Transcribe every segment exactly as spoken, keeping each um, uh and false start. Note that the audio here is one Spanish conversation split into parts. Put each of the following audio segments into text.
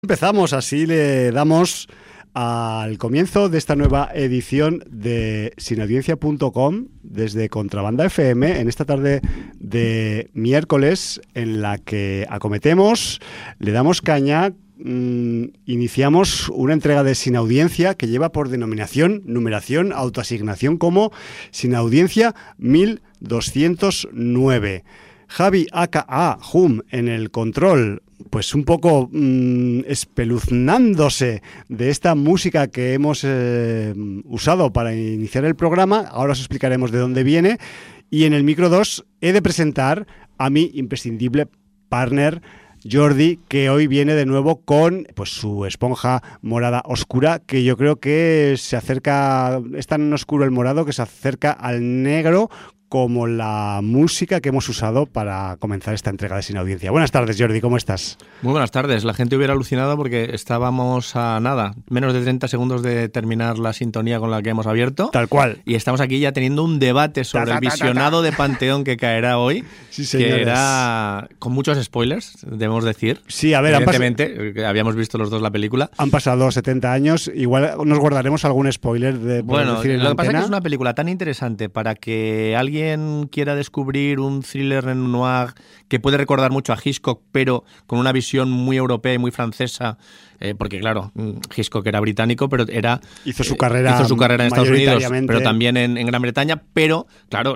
Empezamos, así le damos al comienzo de esta nueva edición de sinaudiencia punto com desde Contrabanda F M en esta tarde de miércoles en la que acometemos, le damos caña, mmm, iniciamos una entrega de Sin Audiencia que lleva por denominación, numeración, autoasignación como Sin Audiencia mil doscientos nueve. Javi aka Hum en el control, pues un poco mmm, espeluznándose de esta música que hemos eh, usado para iniciar el programa. Ahora os explicaremos de dónde viene. Y en el micro dos he de presentar a mi imprescindible partner Jordi, que hoy viene de nuevo con pues su esponja morada oscura, que yo creo que se acerca, es tan oscuro el morado que se acerca al negro como la música que hemos usado para comenzar esta entrega de Sin Audiencia. Buenas tardes, Jordi, ¿cómo estás? Muy buenas tardes. La gente hubiera alucinado porque estábamos a nada, menos de treinta segundos de terminar la sintonía con la que hemos abierto. Tal cual. Y estamos aquí ya teniendo un debate sobre ta, ta, ta, el visionado ta, ta. de Panteón que caerá hoy, sí, señores. Que era con muchos spoilers, debemos decir. Sí, a ver, evidentemente, pas- habíamos visto los dos la película. Han pasado setenta años, igual nos guardaremos algún spoiler de Bueno, decir en lo la que pasa es antena. que es una película tan interesante para que alguien quiera descubrir un thriller en noir que puede recordar mucho a Hitchcock, pero con una visión muy europea y muy francesa, eh, porque claro, Hitchcock era británico, pero era hizo su carrera, eh, hizo su carrera en Estados Unidos, pero también en, en Gran Bretaña, pero claro,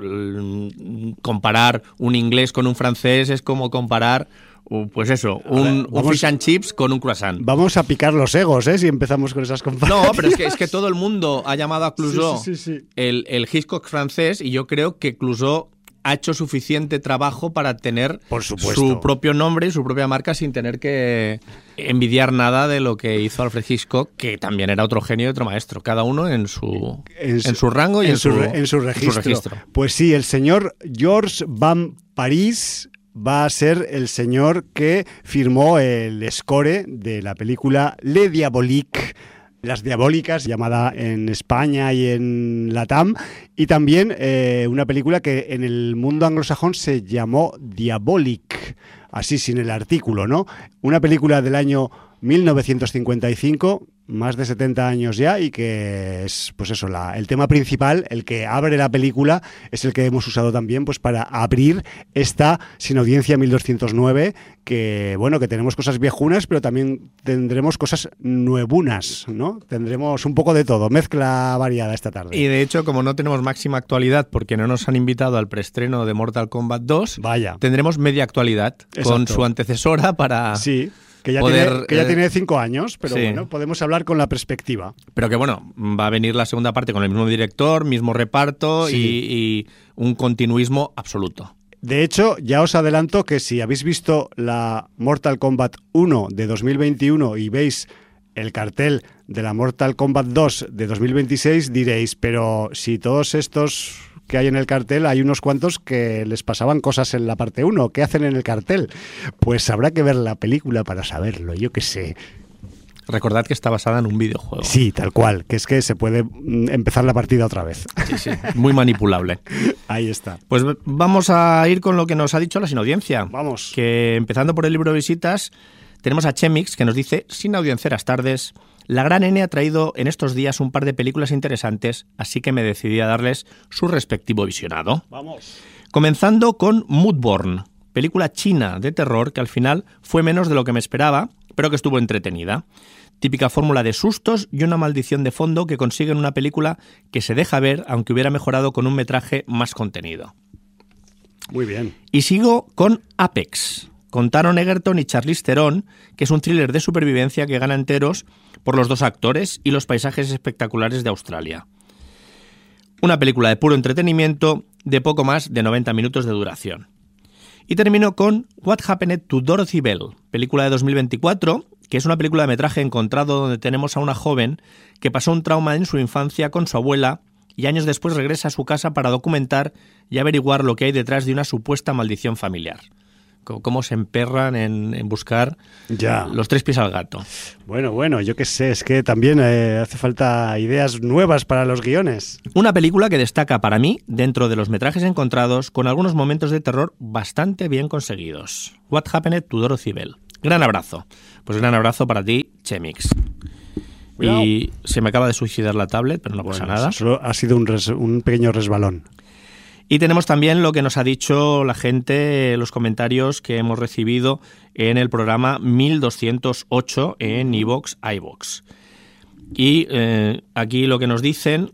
comparar un inglés con un francés es como comparar pues eso, un, ver, vamos, un fish and chips con un croissant. Vamos a picar los egos, ¿eh? Si empezamos con esas comparaciones. No, pero es que, es que todo el mundo ha llamado a Clouseau sí, sí, sí, sí. El, el Hitchcock francés, y yo creo que Clouseau ha hecho suficiente trabajo para tener Por supuesto. su propio nombre y su propia marca sin tener que envidiar nada de lo que hizo Alfred Hitchcock, que también era otro genio y otro maestro, cada uno en su, en su, en su rango y en, en, su, en, su registro. en su registro. Pues sí, el señor Georges Van Parijs va a ser el señor que firmó el score de la película Le Diabolique, Las Diabólicas, llamada en España y en Latam, y también eh, una película que en el mundo anglosajón se llamó Diabolique, así sin el artículo, ¿no? Una película del año mil novecientos cincuenta y cinco, más de setenta años ya, y que es, pues eso, la, el tema principal, el que abre la película, es el que hemos usado también pues para abrir esta Sin Audiencia mil doscientos nueve, que bueno, que tenemos cosas viejunas, pero también tendremos cosas nuevunas, ¿no? Tendremos un poco de todo, mezcla variada esta tarde. Y de hecho, como no tenemos máxima actualidad porque no nos han invitado al preestreno de Mortal Kombat dos, vaya, tendremos media actualidad. Exacto. Con su antecesora para... Sí. Que ya, poder, tiene, que ya eh, tiene cinco años, pero sí. Bueno, podemos hablar con la perspectiva. Pero que bueno, va a venir la segunda parte con el mismo director, mismo reparto sí. y, y un continuismo absoluto. De hecho, ya os adelanto que si habéis visto la Mortal Kombat uno de dos mil veintiuno y veis el cartel de la Mortal Kombat dos de dos mil veintiséis, diréis, pero si todos estos que hay en el cartel, hay unos cuantos que les pasaban cosas en la parte uno. ¿Qué hacen en el cartel? Pues habrá que ver la película para saberlo, yo qué sé. Recordad que está basada en un videojuego. Sí, tal cual, que es que se puede empezar la partida otra vez. Sí, sí, muy manipulable. Ahí está. Pues vamos a ir con lo que nos ha dicho la Sin Audiencia. Vamos. Que empezando por el libro de visitas, tenemos a Chemix, que nos dice: Sin Audienceras tardes, la gran N ha traído en estos días un par de películas interesantes, así que me decidí a darles su respectivo visionado. Vamos. Comenzando con Moodborne, película china de terror que al final fue menos de lo que me esperaba, pero que estuvo entretenida. Típica fórmula de sustos y una maldición de fondo que consiguen una película que se deja ver, aunque hubiera mejorado con un metraje más contenido. Muy bien. Y sigo con Apex, con Taron Egerton y Charlize Theron, que es un thriller de supervivencia que gana enteros por los dos actores y los paisajes espectaculares de Australia. Una película de puro entretenimiento de poco más de noventa minutos de duración. Y termino con What Happened to Dorothy Bell, película de dos mil veinticuatro, que es una película de metraje encontrado donde tenemos a una joven que pasó un trauma en su infancia con su abuela y años después regresa a su casa para documentar y averiguar lo que hay detrás de una supuesta maldición familiar. Cómo se emperran en, en buscar ya. los tres pies al gato. Bueno, bueno, yo qué sé, es que también eh, hace falta ideas nuevas para los guiones. Una película que destaca para mí dentro de los metrajes encontrados con algunos momentos de terror bastante bien conseguidos. What Happened to Dorothy Bell. Gran abrazo. Pues gran abrazo para ti, Chemix. Cuidado. Y se me acaba de suicidar la tablet, pero no bueno, pasa nada. Solo ha sido un, res, un pequeño resbalón. Y tenemos también lo que nos ha dicho la gente, los comentarios que hemos recibido en el programa mil doscientos ocho en iVoox, iVoox. Y eh, aquí lo que nos dicen,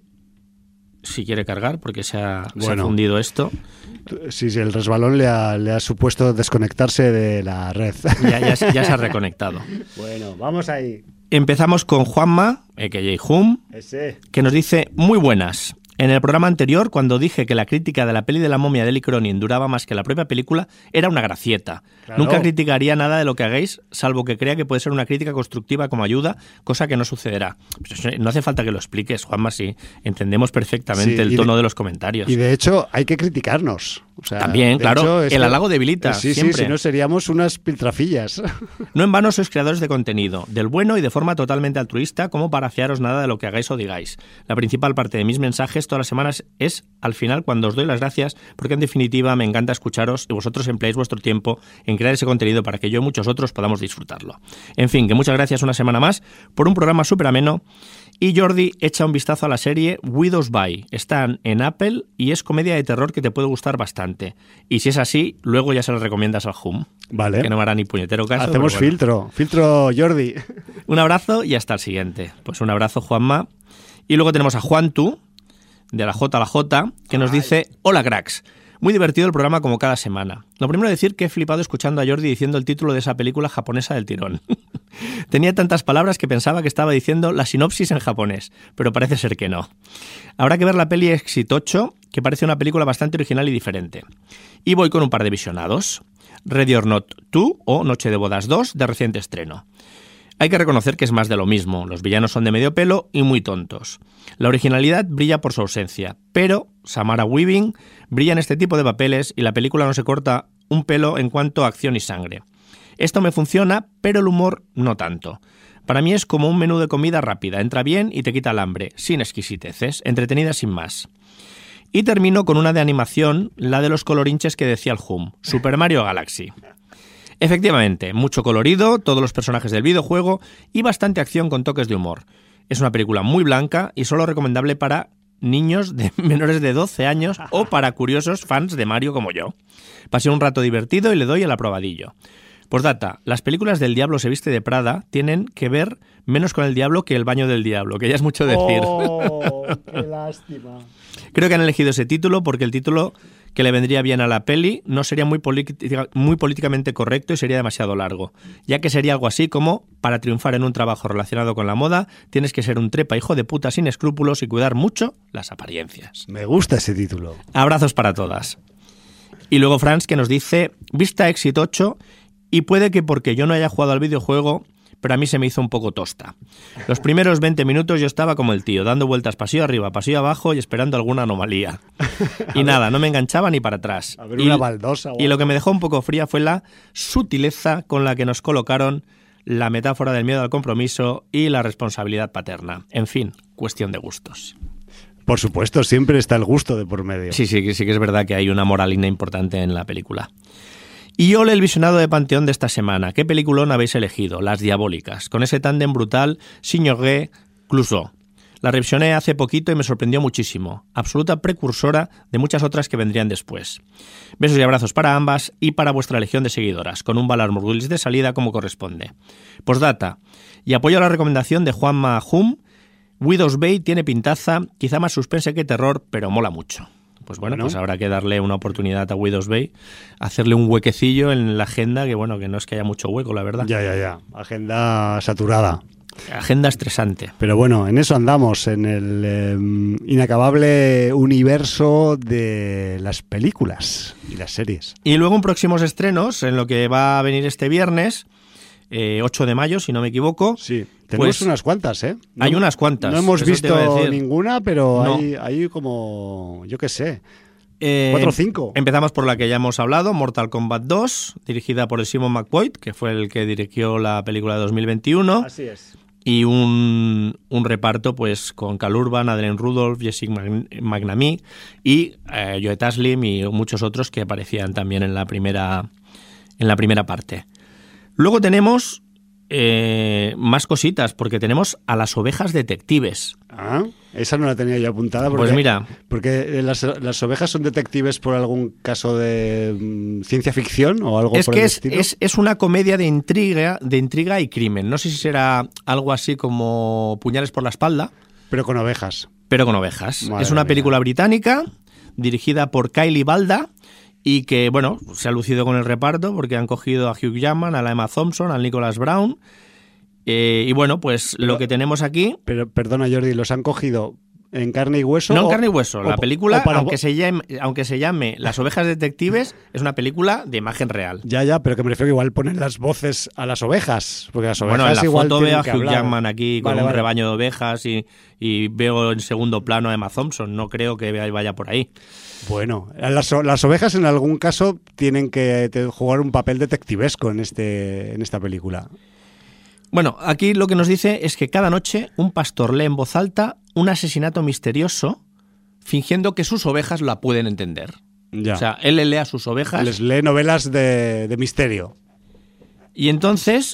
si quiere cargar, porque se ha, bueno, se ha fundido esto. Sí, sí, el resbalón le ha, le ha supuesto desconectarse de la red. Ya, ya, ya se ha reconectado. Bueno, vamos ahí. Empezamos con Juanma, a k a. Hum, Ese. que nos dice, muy buenas. En el programa anterior, cuando dije que la crítica de la peli de la momia de Eli Cronin duraba más que la propia película, era una gracieta. Claro. Nunca criticaría nada de lo que hagáis, salvo que crea que puede ser una crítica constructiva como ayuda, cosa que no sucederá. Pues no hace falta que lo expliques, Juanma, sí. Entendemos perfectamente sí, el tono de, de los comentarios. Y de hecho, hay que criticarnos. O sea, también, claro, hecho, el halago debilita. Sí, siempre. sí, si no seríamos unas piltrafillas. No en vano sois creadores de contenido, del bueno y de forma totalmente altruista, como para fiaros nada de lo que hagáis o digáis. La principal parte de mis mensajes todas las semanas es, al final, cuando os doy las gracias, porque en definitiva me encanta escucharos y vosotros empleáis vuestro tiempo en crear ese contenido para que yo y muchos otros podamos disfrutarlo. En fin, que muchas gracias una semana más por un programa súper ameno. Y Jordi echa un vistazo a la serie Widows Bye. Están en Apple y es comedia de terror que te puede gustar bastante. Y si es así, luego ya se lo recomiendas al Hum. Vale. Que no me hará ni puñetero caso. Hacemos bueno. filtro. Filtro Jordi. Un abrazo y hasta el siguiente. Pues un abrazo, Juanma. Y luego tenemos a Juan Tu, de la J a la J, que nos Ay. dice, hola cracks. Muy divertido el programa como cada semana. Lo primero decir que he flipado escuchando a Jordi diciendo el título de esa película japonesa del tirón. Tenía tantas palabras que pensaba que estaba diciendo la sinopsis en japonés, pero parece ser que no. Habrá que ver la peli Exit ocho, que parece una película bastante original y diferente. Y voy con un par de visionados. Ready or Not dos o Noche de Bodas dos, de reciente estreno. Hay que reconocer que es más de lo mismo. Los villanos son de medio pelo y muy tontos. La originalidad brilla por su ausencia, pero Samara Weaving brilla en este tipo de papeles y la película no se corta un pelo en cuanto a acción y sangre. Esto me funciona, pero el humor no tanto. Para mí es como un menú de comida rápida. Entra bien y te quita el hambre, sin exquisiteces, entretenida sin más. Y termino con una de animación, la de los colorinches que decía el Hum, Super Mario Galaxy. Efectivamente, mucho colorido, todos los personajes del videojuego y bastante acción con toques de humor. Es una película muy blanca y solo recomendable para niños de menores de doce años o para curiosos fans de Mario como yo. Pasé un rato divertido y le doy el aprobadillo. Postdata, las películas del Diablo se viste de Prada tienen que ver menos con el diablo que el baño del diablo, que ya es mucho decir. ¡Oh, qué lástima! Creo que han elegido ese título porque el título que le vendría bien a la peli no sería muy, muy políticamente correcto y sería demasiado largo, ya que sería algo así como, para triunfar en un trabajo relacionado con la moda, tienes que ser un trepa hijo de puta sin escrúpulos y cuidar mucho las apariencias. Me gusta ese título. Abrazos para todas. Y luego Franz, que nos dice, vista Exit ocho, y puede que porque yo no haya jugado al videojuego, pero a mí se me hizo un poco tosta. Los primeros veinte minutos yo estaba como el tío, dando vueltas pasillo arriba, pasillo abajo y esperando alguna anomalía. Y nada, no me enganchaba ni para atrás. A ver, y, una baldosa. Y lo que me dejó un poco fría fue la sutileza con la que nos colocaron la metáfora del miedo al compromiso y la responsabilidad paterna. En fin, cuestión de gustos. Por supuesto, siempre está el gusto de por medio. Sí, sí, sí que es verdad que hay una moralina importante en la película. Y ole el visionado de Panteón de esta semana. ¿Qué peliculón habéis elegido? Las Diabólicas, con ese tándem brutal Signoret-Clouseau. La revisioné hace poquito y me sorprendió muchísimo. Absoluta precursora de muchas otras que vendrían después. Besos y abrazos para ambas y para vuestra legión de seguidoras, con un Valar Morghulis de salida como corresponde. Postdata, y apoyo la recomendación de Juanma Hum, Widows Bye tiene pintaza, quizá más suspense que terror, pero mola mucho. Pues bueno, bueno, pues habrá que darle una oportunidad a Widows Bye, hacerle un huequecillo en la agenda, que bueno, que no es que haya mucho hueco, la verdad. Ya, ya, ya. Agenda saturada. Agenda estresante. Pero bueno, en eso andamos, en el eh, inacabable universo de las películas y las series. Y luego en próximos estrenos, en lo que va a venir este viernes, eh, ocho de mayo, si no me equivoco. Sí, tenemos pues, unas cuantas, ¿eh? No, hay unas cuantas. No hemos visto ninguna, pero no. hay, hay como, yo qué sé, eh, cuatro o cinco. Empezamos por la que ya hemos hablado, Mortal Kombat dos, dirigida por el Simon McBoyd, que fue el que dirigió la película de dos mil veintiuno. Así es. Y un, un reparto pues con Cal Urban, Adrien Rudolph, Jessica McNamee y eh, Joe Taslim y muchos otros que aparecían también en la primera, en la primera parte. Luego tenemos eh, más cositas, porque tenemos a las ovejas detectives. Ah, esa no la tenía yo apuntada. Porque, Pues mira. Porque las, las ovejas son detectives por algún caso de mm, ciencia ficción o algo Es por que el es, estilo. es, es una comedia de intriga, de intriga y crimen. No sé si será algo así como Puñales por la espalda, Pero con ovejas. pero con ovejas. Madre es una mía. película británica dirigida por Kylie Balda y que, bueno, se ha lucido con el reparto porque han cogido a Hugh Jackman, a la Emma Thompson, al Nicholas Brown. Eh, y bueno, pues Pero- lo que tenemos aquí... Pero perdona, Jordi, ¿los han cogido en carne y hueso? No en o- carne y hueso. o- La película, o para- aunque se, llame, aunque se llame Las ovejas detectives, es una película de imagen real. Ya, ya, pero que me refiero que igual ponen las voces a las ovejas. Porque las ovejas Bueno, en la igual foto veo tienen a que Hugh hablar. Jackman aquí con Vale, un vale. rebaño de ovejas y, y veo en segundo plano a Emma Thompson. No creo que vaya por ahí. Bueno, las, o- las ovejas en algún caso tienen que te- jugar un papel detectivesco en, este, en esta película. Bueno, aquí lo que nos dice es que cada noche un pastor lee en voz alta un asesinato misterioso fingiendo que sus ovejas la pueden entender. Ya. O sea, él le lee a sus ovejas Les lee novelas de, de misterio. y entonces,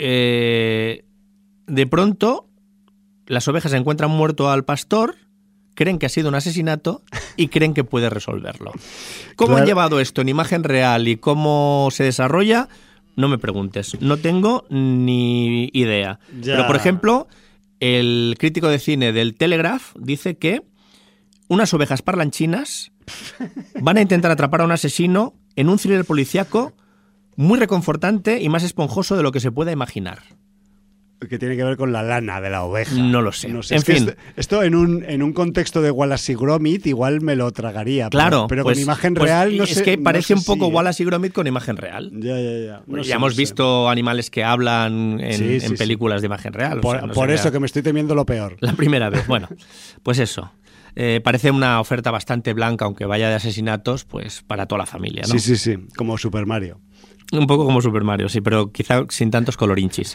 eh, de pronto, las ovejas encuentran muerto al pastor, creen que ha sido un asesinato y creen que puede resolverlo. ¿Cómo Claro. han llevado esto en imagen real y cómo se desarrolla? No me preguntes, no tengo ni idea. Ya. Pero, por ejemplo, el crítico de cine del Telegraph dice que unas ovejas parlanchinas van a intentar atrapar a un asesino en un thriller policíaco muy reconfortante y más esponjoso de lo que se pueda imaginar. Que tiene que ver con la lana de la oveja. No lo sé. No sé. En Es que fin. Esto, esto en, un, en un contexto de Wallace y Gromit igual me lo tragaría. Claro, Pero, pero pues- con imagen pues real no es sé. que no parece sé un poco si, ¿eh? Wallace y Gromit con imagen real. Ya, ya, ya. No ya sé, hemos no sé. visto animales que hablan en, Sí, sí, en sí. películas de imagen real. o Por, sea, no por sería eso que me estoy temiendo lo peor. la primera vez. Bueno, pues eso. Eh, parece una oferta bastante blanca, aunque vaya de asesinatos, pues para toda la familia, ¿no? Sí, sí, sí. Como Super Mario. Un poco como Super Mario, sí, pero quizá sin tantos colorinchis.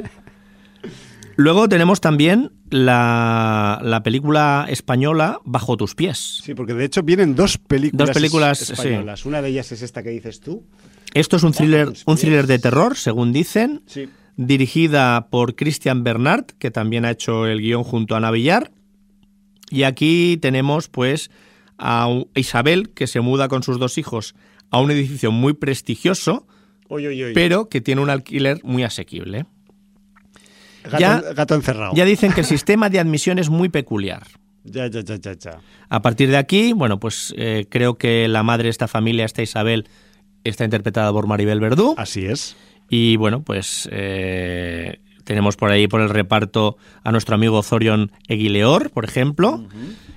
Luego tenemos también la, la película española Bajo tus pies. Sí, porque de hecho vienen dos películas, Dos películas, es- españolas. Una de ellas es esta que dices tú. Esto es un thriller, tus un pies. thriller de terror, según dicen, Sí. dirigida por Christian Bernard, que también ha hecho el guión junto a Ana Villar. Y aquí tenemos pues a Isabel, que se muda con sus dos hijos a un edificio muy prestigioso, Oy, oy, oy. pero que tiene un alquiler muy asequible. gato, ya- gato encerrado. Ya dicen que el sistema de admisión es muy peculiar. Ya, ya, ya, ya, ya. A partir de aquí, bueno, pues eh, creo que la madre de esta familia, esta Isabel, está interpretada por Maribel Verdú. Así es. Y bueno, pues eh, tenemos por ahí por el reparto a nuestro amigo Zorion Eguileor, por ejemplo,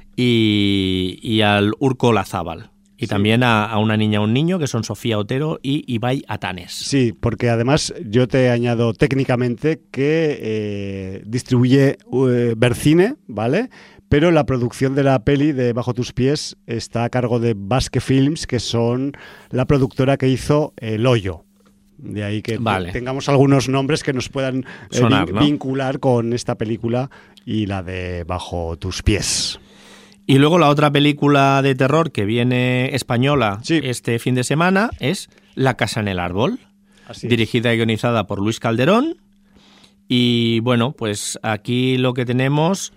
y, y al Urko Lazábal. Y también a, a una niña o un niño, que son Sofía Otero y Ibai Atanes. Sí, porque además yo te añado técnicamente que eh, distribuye eh, Bercine, ¿vale? Pero la producción de la peli de Bajo tus pies está a cargo de Basque Films, que son la productora que hizo El Hoyo. De ahí que Vale. tengamos algunos nombres que nos puedan eh, Sonar, vin- ¿no? vincular con esta película y la de Bajo tus pies. Y luego la otra película de terror que viene española Sí. este fin de semana es La casa en el árbol, Así es. dirigida y guionizada por Luis Calderón. Y bueno, pues aquí lo que tenemos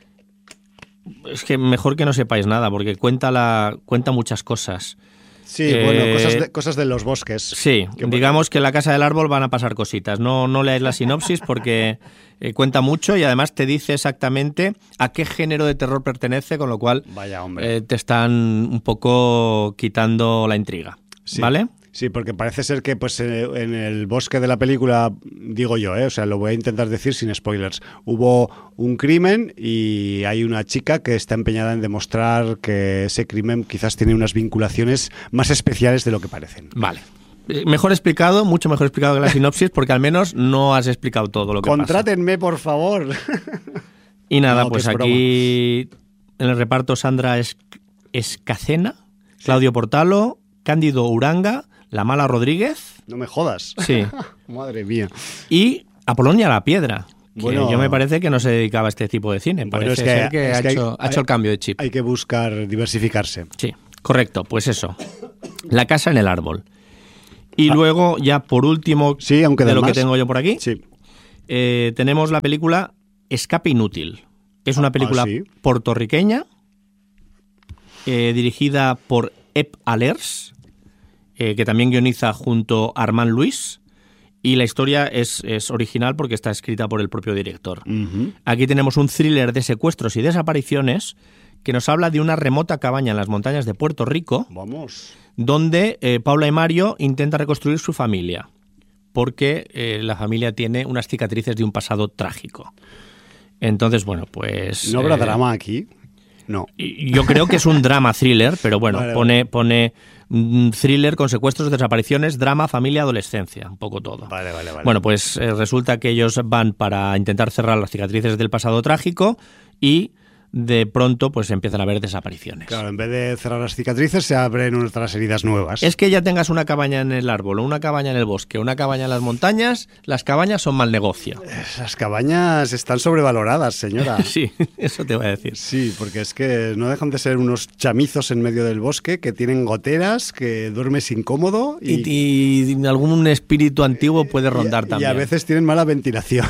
es que mejor que no sepáis nada, porque cuenta, la, cuenta muentas cosas. Sí, Eh, bueno, cosas de, cosas de los bosques. Sí, Que- digamos que en La casa del árbol van a pasar cositas. No, no leáis la sinopsis porque eh, cuenta mucho y además te dice exactamente a qué género de terror pertenece, con lo cual Vaya, hombre. eh, te están un poco quitando la intriga. Sí. ¿Vale? Sí, porque parece ser que pues eh, en el bosque de la película, digo yo, ¿eh? O sea, lo voy a intentar decir sin spoilers, hubo un crimen y hay una chica que está empeñada en demostrar que ese crimen quizás tiene unas vinculaciones más especiales de lo que parecen. Vale. Eh, Mejor explicado, mucho mejor explicado que la sinopsis, porque al menos no has explicado todo lo que pasa. Contrátenme, por favor. Y nada, No, que pues es aquí en el reparto Sandra Es- Escacena, Claudio Portalo, Cándido Uranga, La Mala Rodríguez, No me jodas. sí, Madre mía. y Apolonia La Piedra. Que Bueno. yo me parece que no se dedicaba a este tipo de cine. Bueno, Parece es que- ser que, es ha, que hay- hecho, ha hay- hecho el cambio de chip. Hay que buscar diversificarse. Sí, correcto, pues eso. La casa en el árbol. Y ah. luego, ya por último, sí, aunque de lo más. que tengo yo por aquí, sí. eh, tenemos la película Escape Inútil, que es una película ah, sí. puertorriqueña, eh, dirigida por Ep Alers, eh, que también guioniza junto a Armand Luis, y la historia es, es original porque está escrita por el propio director. Uh-huh. Aquí tenemos un thriller de secuestros y desapariciones que nos habla de una remota cabaña en las montañas de Puerto Rico, Vamos. donde eh, Paula y Mario intentan reconstruir su familia, porque eh, la familia tiene unas cicatrices de un pasado trágico. Entonces, bueno, pues... ¿No habrá eh, drama aquí? No. Yo creo que es un drama thriller, pero bueno, vale, pone, vale. pone un thriller con secuestros, desapariciones, drama, familia, adolescencia, un poco todo. Vale, vale, vale. Bueno, pues eh, resulta que ellos van para intentar cerrar las cicatrices del pasado trágico y de pronto pues empiezan a haber desapariciones. Claro, en vez de cerrar las cicatrices se abren otras heridas nuevas. Es que ya tengas una cabaña en el árbol, una cabaña en el bosque, una cabaña en las montañas, las cabañas son mal negocio. Las cabañas están sobrevaloradas, señora. Sí, eso te voy a decir. Sí, porque es que no dejan de ser unos chamizos en medio del bosque que tienen goteras, que duermes incómodo y, Y, y algún espíritu antiguo puede rondar y, también. y a veces tienen mala ventilación.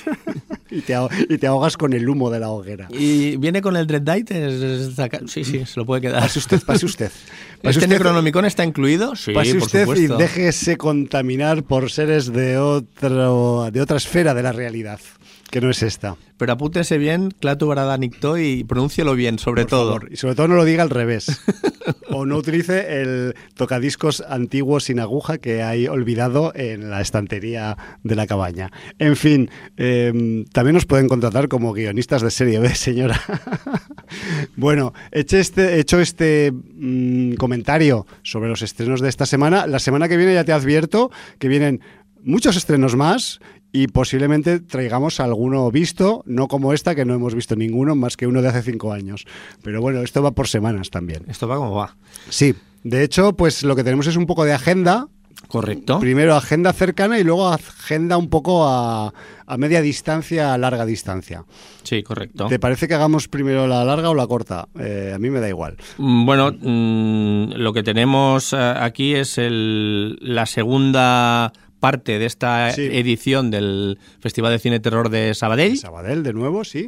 y, te ahogas, y te ahogas con el humo de la hoguera. Y viene con el Dreadite, es, es, es, sí, sí, se lo puede quedar. Pase usted, pase usted. Pase ¿Este usted, Necronomicon está incluido? Sí, pase por usted supuesto. y déjese contaminar por seres de, otro, de otra esfera de la realidad, que no es esta. Pero apúntese bien, Clatu Bradanicto, y pronúncielo bien, sobre Por todo. favor. Y sobre todo no lo diga al revés. O no utilice el tocadiscos antiguo sin aguja que hay olvidado en la estantería de la cabaña. En fin, eh, también nos pueden contratar como guionistas de serie B, señora. Bueno, hecho este, hecho este mmm, comentario sobre los estrenos de esta semana, la semana que viene ya te advierto que vienen muchos estrenos más y posiblemente traigamos alguno visto, no como esta, que no hemos visto ninguno, más que uno de hace cinco años. Pero bueno, esto va por semanas también. ¿Esto va como va? Sí, de hecho, pues lo que tenemos es un poco de agenda. Correcto. Primero agenda cercana y luego agenda un poco a, a media distancia, a larga distancia. Sí, correcto. ¿Te parece que hagamos primero la larga o la corta? Eh, a mí me da igual. Bueno, mmm, lo que tenemos aquí es el, la segunda parte de esta sí. edición del Festival de Cine Terror de Sabadell. Sabadell, de nuevo, sí.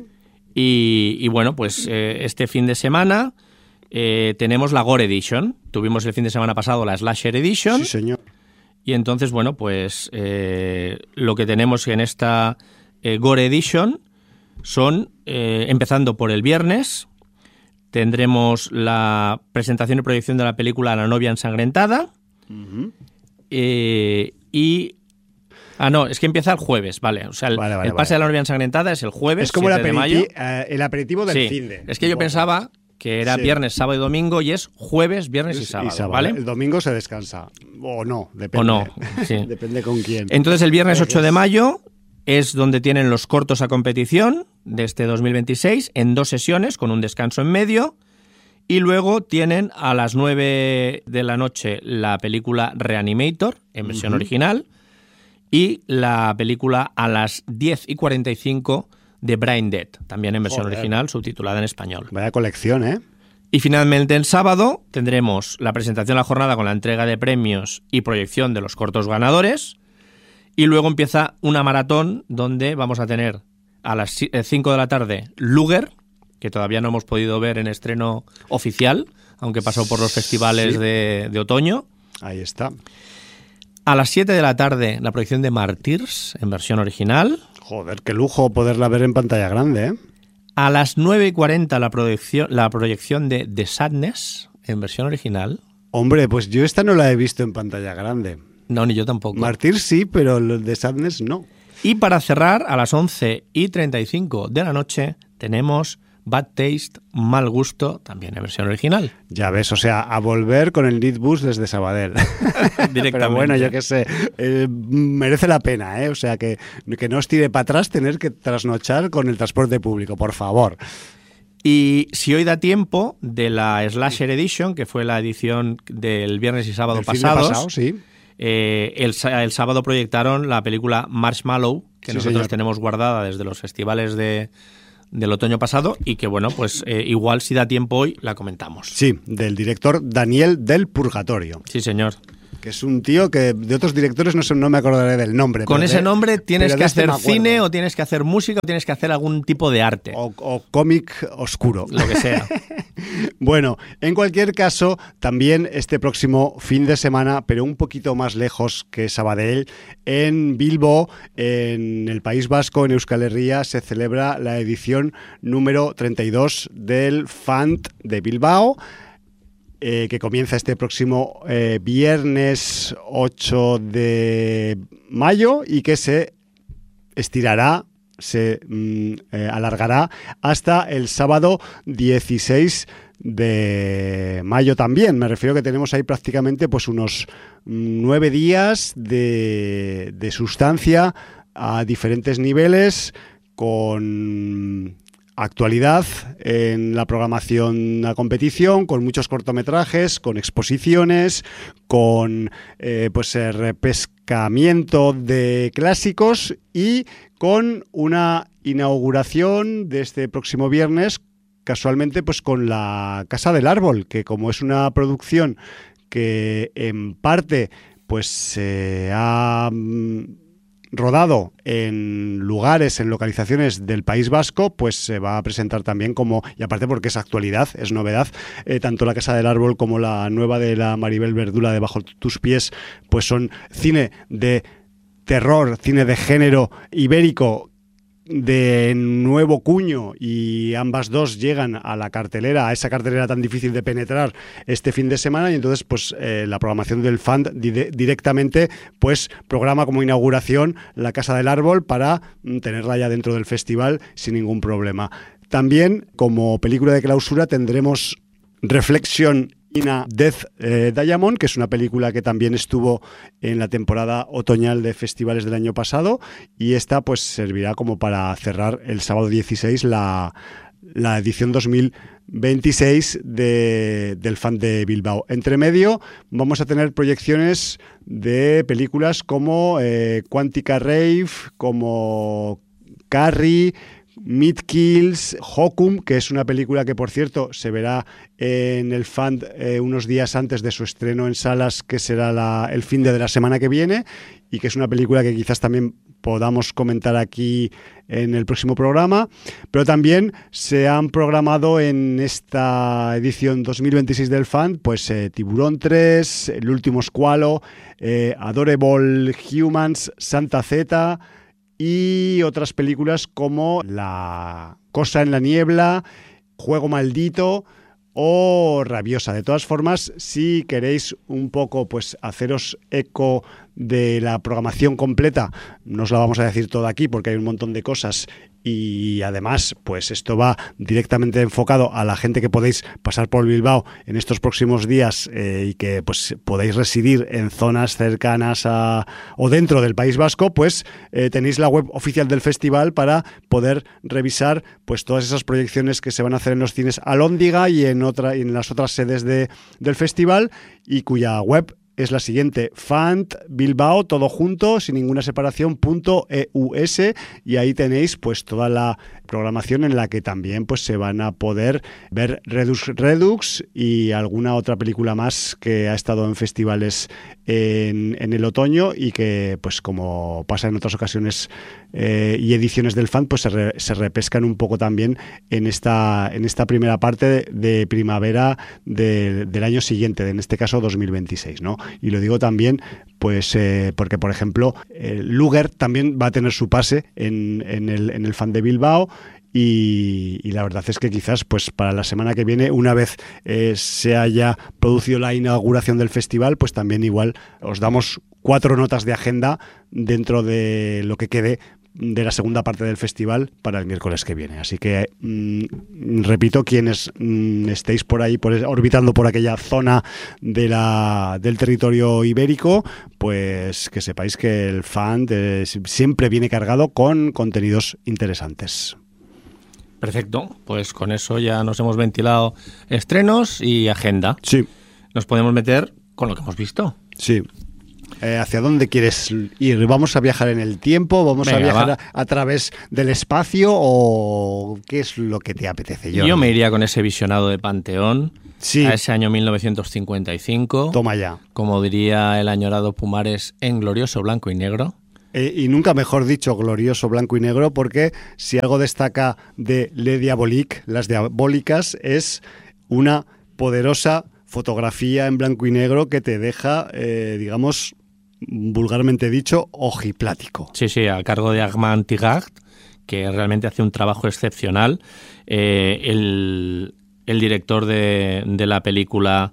Y, y bueno, pues eh, este fin de semana eh, tenemos la Gore Edition. Tuvimos el fin de semana pasado la Slasher Edition. Sí, señor. Y entonces, bueno, pues eh, lo que tenemos en esta eh, Gore Edition son, eh, empezando por el viernes, tendremos la presentación y proyección de la película La novia ensangrentada. Uh-huh. eh, y... Ah, no, es que empieza el jueves, vale. O sea, el, vale, vale, el pase vale. de la novia ensangrentada es el jueves, es como el, siete de mayo. Uh, el aperitivo del sí. finde. Es que yo pensaba que era sí. viernes, sábado y domingo, y es jueves, viernes y sábado, y sábado, ¿vale? El domingo se descansa. O no, depende. O no, sí. Depende con quién. Entonces el viernes ocho de mayo es donde tienen los cortos a competición de este dos mil veintiséis en dos sesiones con un descanso en medio. Y luego tienen a las nueve de la noche la película Reanimator en versión uh-huh. original y la película a las diez y cuarenta y cinco de Brain Dead, también en versión Joder. original, subtitulada en español. Vaya colección, ¿eh? Y finalmente el sábado tendremos la presentación de la jornada con la entrega de premios y proyección de los cortos ganadores. Y luego empieza una maratón donde vamos a tener a las cinco de la tarde Luger, que todavía no hemos podido ver en estreno oficial, aunque pasó por los festivales sí. de, de otoño. Ahí está. A las siete de la tarde la proyección de Martyrs en versión original. Joder, qué lujo poderla ver en pantalla grande, ¿eh? A las nueve y cuarenta la proyección, la proyección de The Sadness en versión original. Hombre, pues yo esta no la he visto en pantalla grande. No, ni yo tampoco. Martyrs sí, pero el de Sadness no. Y para cerrar, a las once y treinta y cinco de la noche tenemos Bad Taste, Mal Gusto, también en versión original. Ya ves, o sea, a volver con el Nitbus desde Sabadell. Directamente. Pero bueno, yo qué sé, eh, merece la pena, ¿eh? O sea, que, que no os tire para atrás tener que trasnochar con el transporte público, por favor. Y si hoy da tiempo, de la Slasher Edition, que fue la edición del viernes y sábado pasados, pasado, sí. eh, el, el sábado proyectaron la película Marshmallow, que sí, nosotros señor. tenemos guardada desde los festivales de... del otoño pasado y que, bueno, pues eh, igual si da tiempo hoy la comentamos. Sí, del director Daniel del Purgatorio. Sí, señor. que es un tío que de otros directores no, sé, no me acordaré del nombre. Con ese de, nombre tienes que este hacer cine o tienes que hacer música o tienes que hacer algún tipo de arte. O, o cómic oscuro. Lo que sea. Bueno, en cualquier caso, también este próximo fin de semana, pero un poquito más lejos que Sabadell, en Bilbo, en el País Vasco, en Euskal Herria, se celebra la edición número treinta y dos del Fand de Bilbao, Eh, que comienza este próximo eh, viernes ocho de mayo y que se estirará, se mm, eh, alargará hasta el sábado dieciséis de mayo también. Me refiero que tenemos ahí prácticamente pues unos nueve días de, de sustancia a diferentes niveles, con actualidad en la programación a competición, con muchos cortometrajes, con exposiciones, con eh, pues el repescamiento de clásicos y con una inauguración de este próximo viernes, casualmente pues con la Casa del Árbol, que como es una producción que en parte pues se eh, ha rodado en lugares, en localizaciones del País Vasco, pues se va a presentar también como, y aparte porque es actualidad, es novedad, eh, tanto la Casa del Árbol como la nueva de la Maribel Verdula de Bajo tus pies, pues son cine de terror, cine de género ibérico de nuevo cuño, y ambas dos llegan a la cartelera, a esa cartelera tan difícil de penetrar este fin de semana, y entonces pues eh, la programación del Fand di- directamente pues programa como inauguración la Casa del Árbol para mm, tenerla ya dentro del festival sin ningún problema. También como película de clausura tendremos Reflection in a Death eh, Diamond, que es una película que también estuvo en la temporada otoñal de festivales del año pasado, y esta pues servirá como para cerrar el sábado dieciséis la, la edición dos mil veintiséis de, del Fand de Bilbao. Entre medio vamos a tener proyecciones de películas como eh, Quantica Rave, como Carrie, Meat Kills, Hokum, que es una película que, por cierto, se verá en el Fand eh, unos días antes de su estreno en salas, que será la, el fin de, de la semana que viene, y que es una película que quizás también podamos comentar aquí en el próximo programa. Pero también se han programado en esta edición dos mil veintiséis del Fand pues eh, Tiburón tres, El último Squalo, eh, Adorable Humans, Santa Zeta y otras películas como La cosa en la niebla, Juego maldito o Rabiosa. De todas formas, si queréis un poco pues haceros eco de la programación completa, no os la vamos a decir toda aquí porque hay un montón de cosas, y además pues esto va directamente enfocado a la gente que podéis pasar por Bilbao en estos próximos días eh, y que pues podéis residir en zonas cercanas a, o dentro del País Vasco, pues eh, tenéis la web oficial del festival para poder revisar pues todas esas proyecciones que se van a hacer en los cines Alhóndiga y en, otra, y en las otras sedes de, del festival, y cuya web es la siguiente: Fand Bilbao, todo junto, sin ninguna separación, punto E U S, y ahí tenéis pues toda la programación en la que también pues se van a poder ver Redux Redux y alguna otra película más que ha estado en festivales en, en el otoño, y que pues como pasa en otras ocasiones eh, y ediciones del Fand, pues se, re, se repescan un poco también en esta, en esta primera parte de, de primavera de, del año siguiente, de, en este caso dos mil veintiséis, ¿no? Y lo digo también pues eh, porque, por ejemplo, eh, Luger también va a tener su pase en, en, el, en el Fand de Bilbao, y, y la verdad es que quizás pues para la semana que viene, una vez eh, se haya producido la inauguración del festival, pues también igual os damos cuatro notas de agenda dentro de lo que quede de la segunda parte del festival para el miércoles que viene. Así que mmm, repito, quienes mmm, estéis por ahí por, orbitando por aquella zona de la, del territorio ibérico, pues que sepáis que el Fand eh, siempre viene cargado con contenidos interesantes. Perfecto, pues con eso ya nos hemos ventilado estrenos y agenda. Sí. Nos podemos meter con lo que hemos visto. Sí. Eh, ¿Hacia dónde quieres ir? ¿Vamos a viajar en el tiempo? ¿Vamos Venga, a viajar a, a través del espacio? ¿O qué es lo que te apetece? Jordi? Yo me iría con ese visionado de Panteón, sí. a ese año mil novecientos cincuenta y cinco. Toma ya. Como diría el añorado Pumares, en glorioso blanco y negro. Eh, y nunca mejor dicho glorioso blanco y negro, porque si algo destaca de Le Diabolique, Las Diabólicas, es una poderosa fotografía en blanco y negro que te deja, eh, digamos, vulgarmente dicho, ojiplático. Sí, sí, a cargo de Armand Tigard, que realmente hace un trabajo excepcional. Eh, el, el director de, de la película,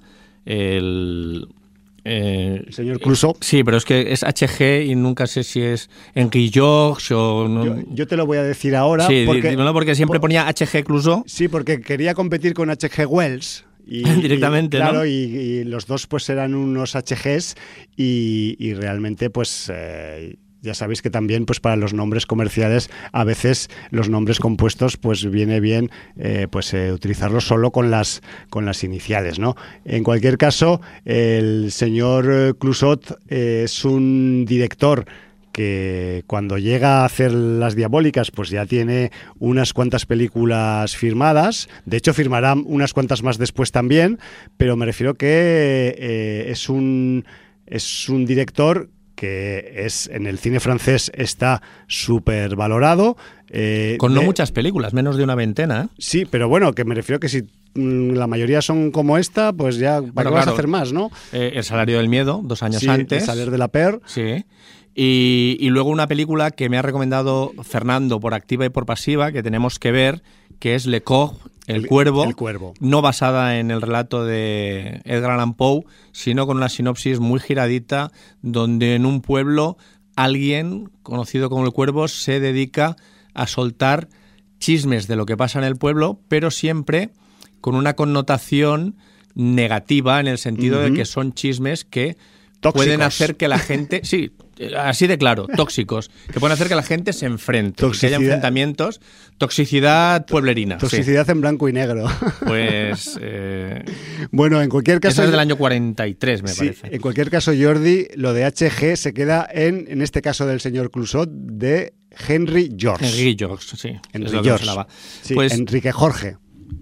el... Eh, el señor Clouseau. Sí, pero es que es H G y nunca sé si es Henry Georges o... No. Yo, yo te lo voy a decir ahora. Sí, porque, no, porque siempre por, ponía H G Clouseau. Sí, porque quería competir con H G Wells. Y, directamente, y, claro, ¿no? y, y los dos pues eran unos H Gs y, y realmente pues eh, ya sabéis que también pues para los nombres comerciales a veces los nombres compuestos pues viene bien eh, pues eh, utilizarlos solo con las con las iniciales, ¿no? En cualquier caso, el señor Clouseau eh, es un director que cuando llega a hacer Las Diabólicas pues ya tiene unas cuantas películas firmadas, de hecho firmará unas cuantas más después también, pero me refiero que eh, es un es un director que es en el cine francés está súper valorado. Eh, Con no de, muchas películas, menos de una veintena. ¿eh? Sí, pero bueno, que me refiero que si mmm, la mayoría son como esta, pues ya, ¿para bueno, qué claro, vas a hacer más, no? Eh, El Salario del Miedo, dos años sí, antes. El Salaire de la Peur. Sí. Y, y luego una película que me ha recomendado Fernando por activa y por pasiva, que tenemos que ver, que es Le Corbe, el, el, Cuervo, el Cuervo, no basada en el relato de Edgar Allan Poe, sino con una sinopsis muy giradita, donde en un pueblo alguien, conocido como el Cuervo, se dedica a soltar chismes de lo que pasa en el pueblo, pero siempre con una connotación negativa, en el sentido uh-huh. de que son chismes que tóxicos. Pueden hacer que la gente... Sí, así de claro, tóxicos, que pueden hacer que la gente se enfrente, que haya enfrentamientos, toxicidad pueblerina. Toxicidad sí. en blanco y negro. Pues... Eh, bueno, en cualquier caso... Eso es del año cuarenta y tres, me sí, parece. En cualquier caso, Jordi, lo de H G se queda en, en este caso del señor Clouseau, de Henry Georges. Henry Georges, sí. Henry Georges. Sí, pues, Enrique Jorge.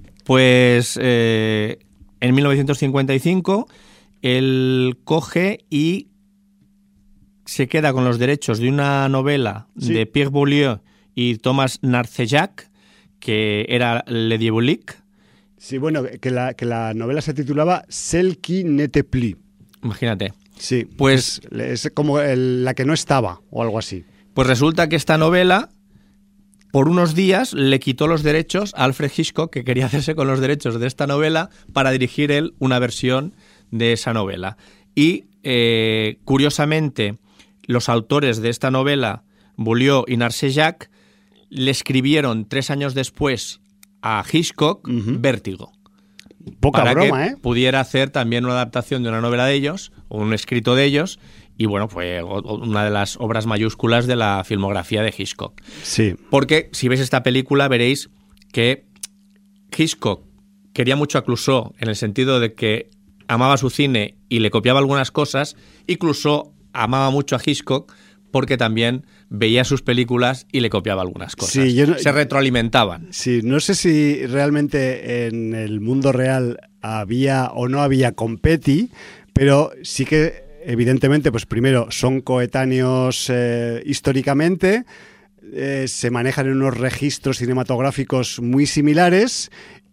Pues eh, en mil novecientos cincuenta y cinco él coge y se queda con los derechos de una novela sí. de Pierre Beaulieu y Thomas Narcejac, que era Le Diabolique. Sí, bueno, que la, que la novela se titulaba Celle qui n'était plus. Imagínate. Sí, pues es, es como el, la que no estaba, o algo así. Pues resulta que esta novela, por unos días, le quitó los derechos a Alfred Hitchcock, que quería hacerse con los derechos de esta novela para dirigir él una versión de esa novela. Y, eh, curiosamente, los autores de esta novela, Beaulieu y Narcejac, le escribieron tres años después a Hitchcock uh-huh. Vértigo. Poca para broma, que ¿eh? pudiera hacer también una adaptación de una novela de ellos, o un escrito de ellos, y bueno, fue una de las obras mayúsculas de la filmografía de Hitchcock. Sí. Porque si veis esta película veréis que Hitchcock quería mucho a Clouseau en el sentido de que amaba su cine y le copiaba algunas cosas, y Clouseau amaba mucho a Hitchcock porque también veía sus películas y le copiaba algunas cosas. Sí, yo no, se retroalimentaban. Sí, no sé si realmente en el mundo real había o no había competi, pero sí que evidentemente, pues primero son coetáneos eh, históricamente, eh, se manejan en unos registros cinematográficos muy similares.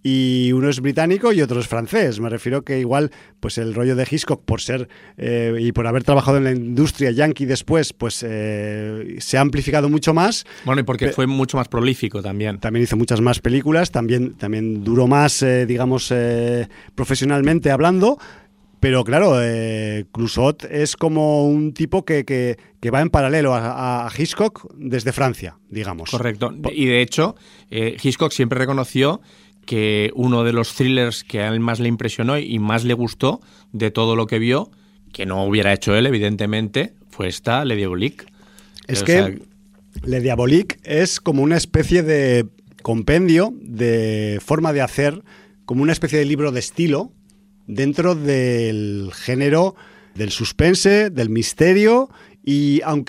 Y uno es británico y otro es francés. Me refiero que igual, pues el rollo de Hitchcock, por ser eh, y por haber trabajado en la industria yankee después, pues eh, se ha amplificado mucho más. Bueno, y porque Pe- fue mucho más prolífico también. También hizo muchas más películas, también, también duró más, eh, digamos, eh, profesionalmente hablando. Pero claro, eh, Clouseau es como un tipo que, que, que va en paralelo a, a Hitchcock desde Francia, digamos. Correcto. Y de hecho, eh, Hitchcock siempre reconoció que uno de los thrillers que a él más le impresionó y más le gustó de todo lo que vio, que no hubiera hecho él, evidentemente, fue esta, Le Diabolique. Es o que sea, Le Diabolique es como una especie de compendio de forma de hacer, como una especie de libro de estilo dentro del género del suspense, del misterio, y aunque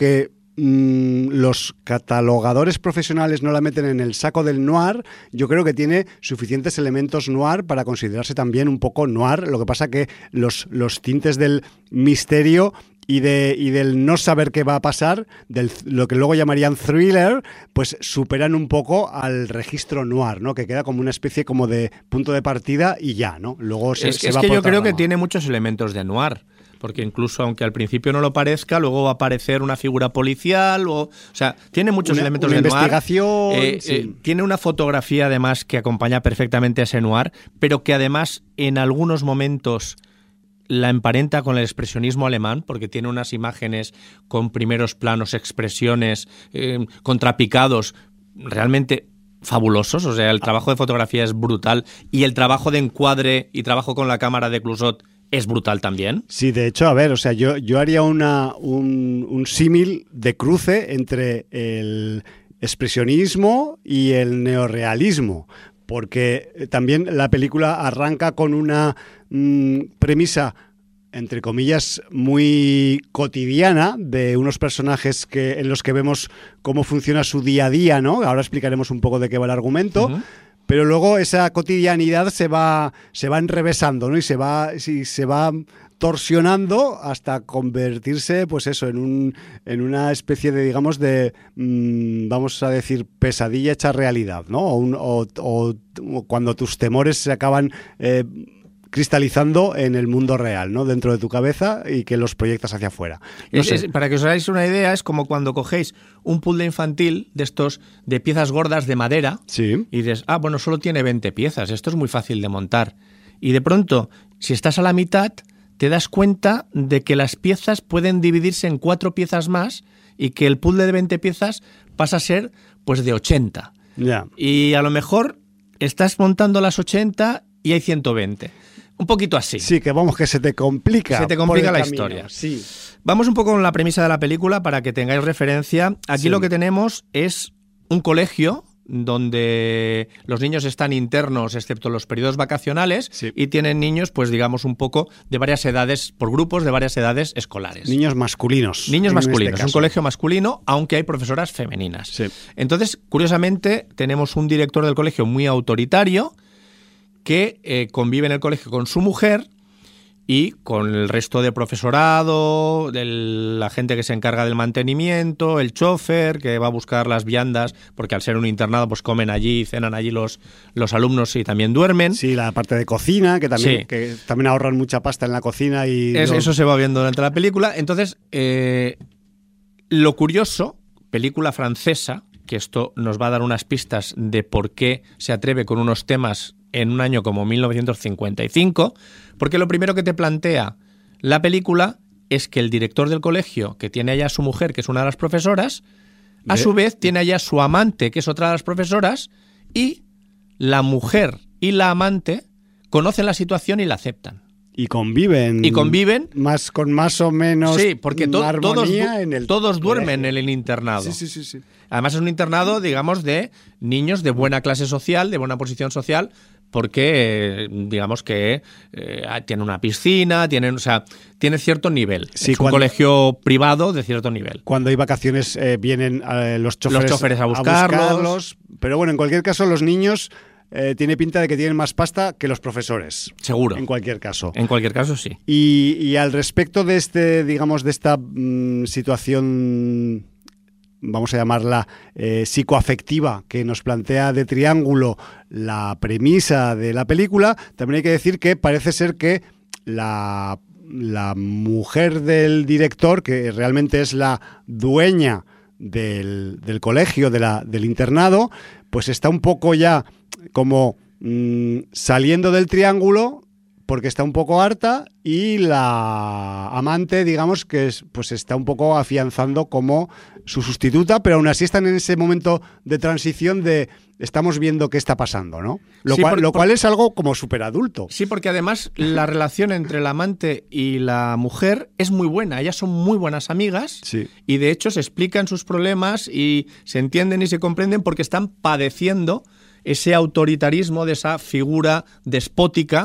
mmm, los catalogadores profesionales no la meten en el saco del noir, yo creo que tiene suficientes elementos noir para considerarse también un poco noir. Lo que pasa que los, los tintes del misterio y, de, y del no saber qué va a pasar, del lo que luego llamarían thriller, pues superan un poco al registro noir, ¿no? Que queda como una especie como de punto de partida y ya, ¿no? Luego se, es, se es va que por yo otra creo rama. que tiene muchos elementos de noir. Porque incluso aunque al principio no lo parezca, luego va a aparecer una figura policial, o, o sea, tiene muchos una, elementos una de investigación, noir. Eh, sí. eh, tiene una fotografía además que acompaña perfectamente a ese noir, pero que además en algunos momentos la emparenta con el expresionismo alemán, porque tiene unas imágenes con primeros planos, expresiones, eh, contrapicados, realmente fabulosos. O sea, el trabajo de fotografía es brutal y el trabajo de encuadre y trabajo con la cámara de Clouzot es brutal también. Sí, de hecho, a ver, o sea, yo, yo haría una, un, un símil de cruce entre el expresionismo y el neorrealismo, porque también la película arranca con una mmm, premisa, entre comillas, muy cotidiana, de unos personajes que, en los que vemos cómo funciona su día a día, ¿no? Ahora explicaremos un poco de qué va el argumento. Uh-huh. Pero luego esa cotidianidad se va, se va enrevesando, ¿no? Y se va, y se va torsionando hasta convertirse, pues eso, en un, en una especie de, digamos, de, mmm, vamos a decir, pesadilla hecha realidad, ¿no? O, un, o, o, o cuando tus temores se acaban eh, cristalizando en el mundo real, ¿no? Dentro de tu cabeza y que los proyectas hacia afuera. No es, sé. es, para que os hagáis una idea, es como cuando cogéis un puzzle infantil de estos de piezas gordas de madera, sí, y dices, ah, bueno, solo tiene veinte piezas, esto es muy fácil de montar. Y de pronto, si estás a la mitad, te das cuenta de que las piezas pueden dividirse en cuatro piezas más y que el puzzle de veinte piezas pasa a ser pues de ochenta. Ya. Y a lo mejor estás montando las ochenta y hay ciento veinte. Un poquito así. Sí, que vamos, que se te complica. Se te complica la camino. historia. Sí. Vamos un poco con la premisa de la película para que tengáis referencia. Aquí sí. Lo que tenemos es un colegio donde los niños están internos excepto los periodos vacacionales, sí. Y tienen niños, pues digamos, un poco de varias edades, por grupos de varias edades escolares. Niños masculinos. Niños masculinos, este un colegio masculino, aunque hay profesoras femeninas. Sí. Entonces, curiosamente, tenemos un director del colegio muy autoritario que eh, convive en el colegio con su mujer y con el resto de profesorado, de la gente que se encarga del mantenimiento, el chofer que va a buscar las viandas, porque al ser un internado pues comen allí, cenan allí los, los alumnos y también duermen. Sí, la parte de cocina, que también, sí. que también ahorran mucha pasta en la cocina. y es, no... Eso se va viendo durante la película. Entonces, eh, lo curioso, película francesa, que esto nos va a dar unas pistas de por qué se atreve con unos temas en un año como mil novecientos cincuenta y cinco, porque lo primero que te plantea la película es que el director del colegio, que tiene allá a su mujer, que es una de las profesoras, a su vez tiene allá a su amante, que es otra de las profesoras, y la mujer y la amante conocen la situación y la aceptan. Y conviven. Y conviven. Más, con más o menos sí, porque to- todos, en el todos duermen en el internado. Sí, sí, sí, sí. Además es un internado, digamos, de niños de buena clase social, de buena posición social, porque digamos que eh, tiene una piscina, tienen, o sea, tiene cierto nivel. Sí, es cuando, un colegio privado de cierto nivel. Cuando hay vacaciones eh, vienen eh, los choferes, los choferes a buscarlos. a buscarlos. Pero bueno, en cualquier caso, los niños eh, tiene pinta de que tienen más pasta que los profesores. Seguro. En cualquier caso. En cualquier caso, sí. Y, y al respecto de este, digamos, de esta mmm, situación, vamos a llamarla eh, psicoafectiva, que nos plantea de Triángulo la premisa de la película, también hay que decir que parece ser que la, la mujer del director, que realmente es la dueña del, del colegio, de la, del internado, pues está un poco ya como mmm, saliendo del triángulo, porque está un poco harta, y la amante, digamos, que es, pues está un poco afianzando como su sustituta, pero aún así están en ese momento de transición de estamos viendo qué está pasando, ¿no? Lo, sí, cual, por, lo por, cual es algo como súper adulto. Sí, porque además la relación entre la amante y la mujer es muy buena. Ellas son muy buenas amigas, sí. Y de hecho se explican sus problemas y se entienden y se comprenden porque están padeciendo ese autoritarismo de esa figura despótica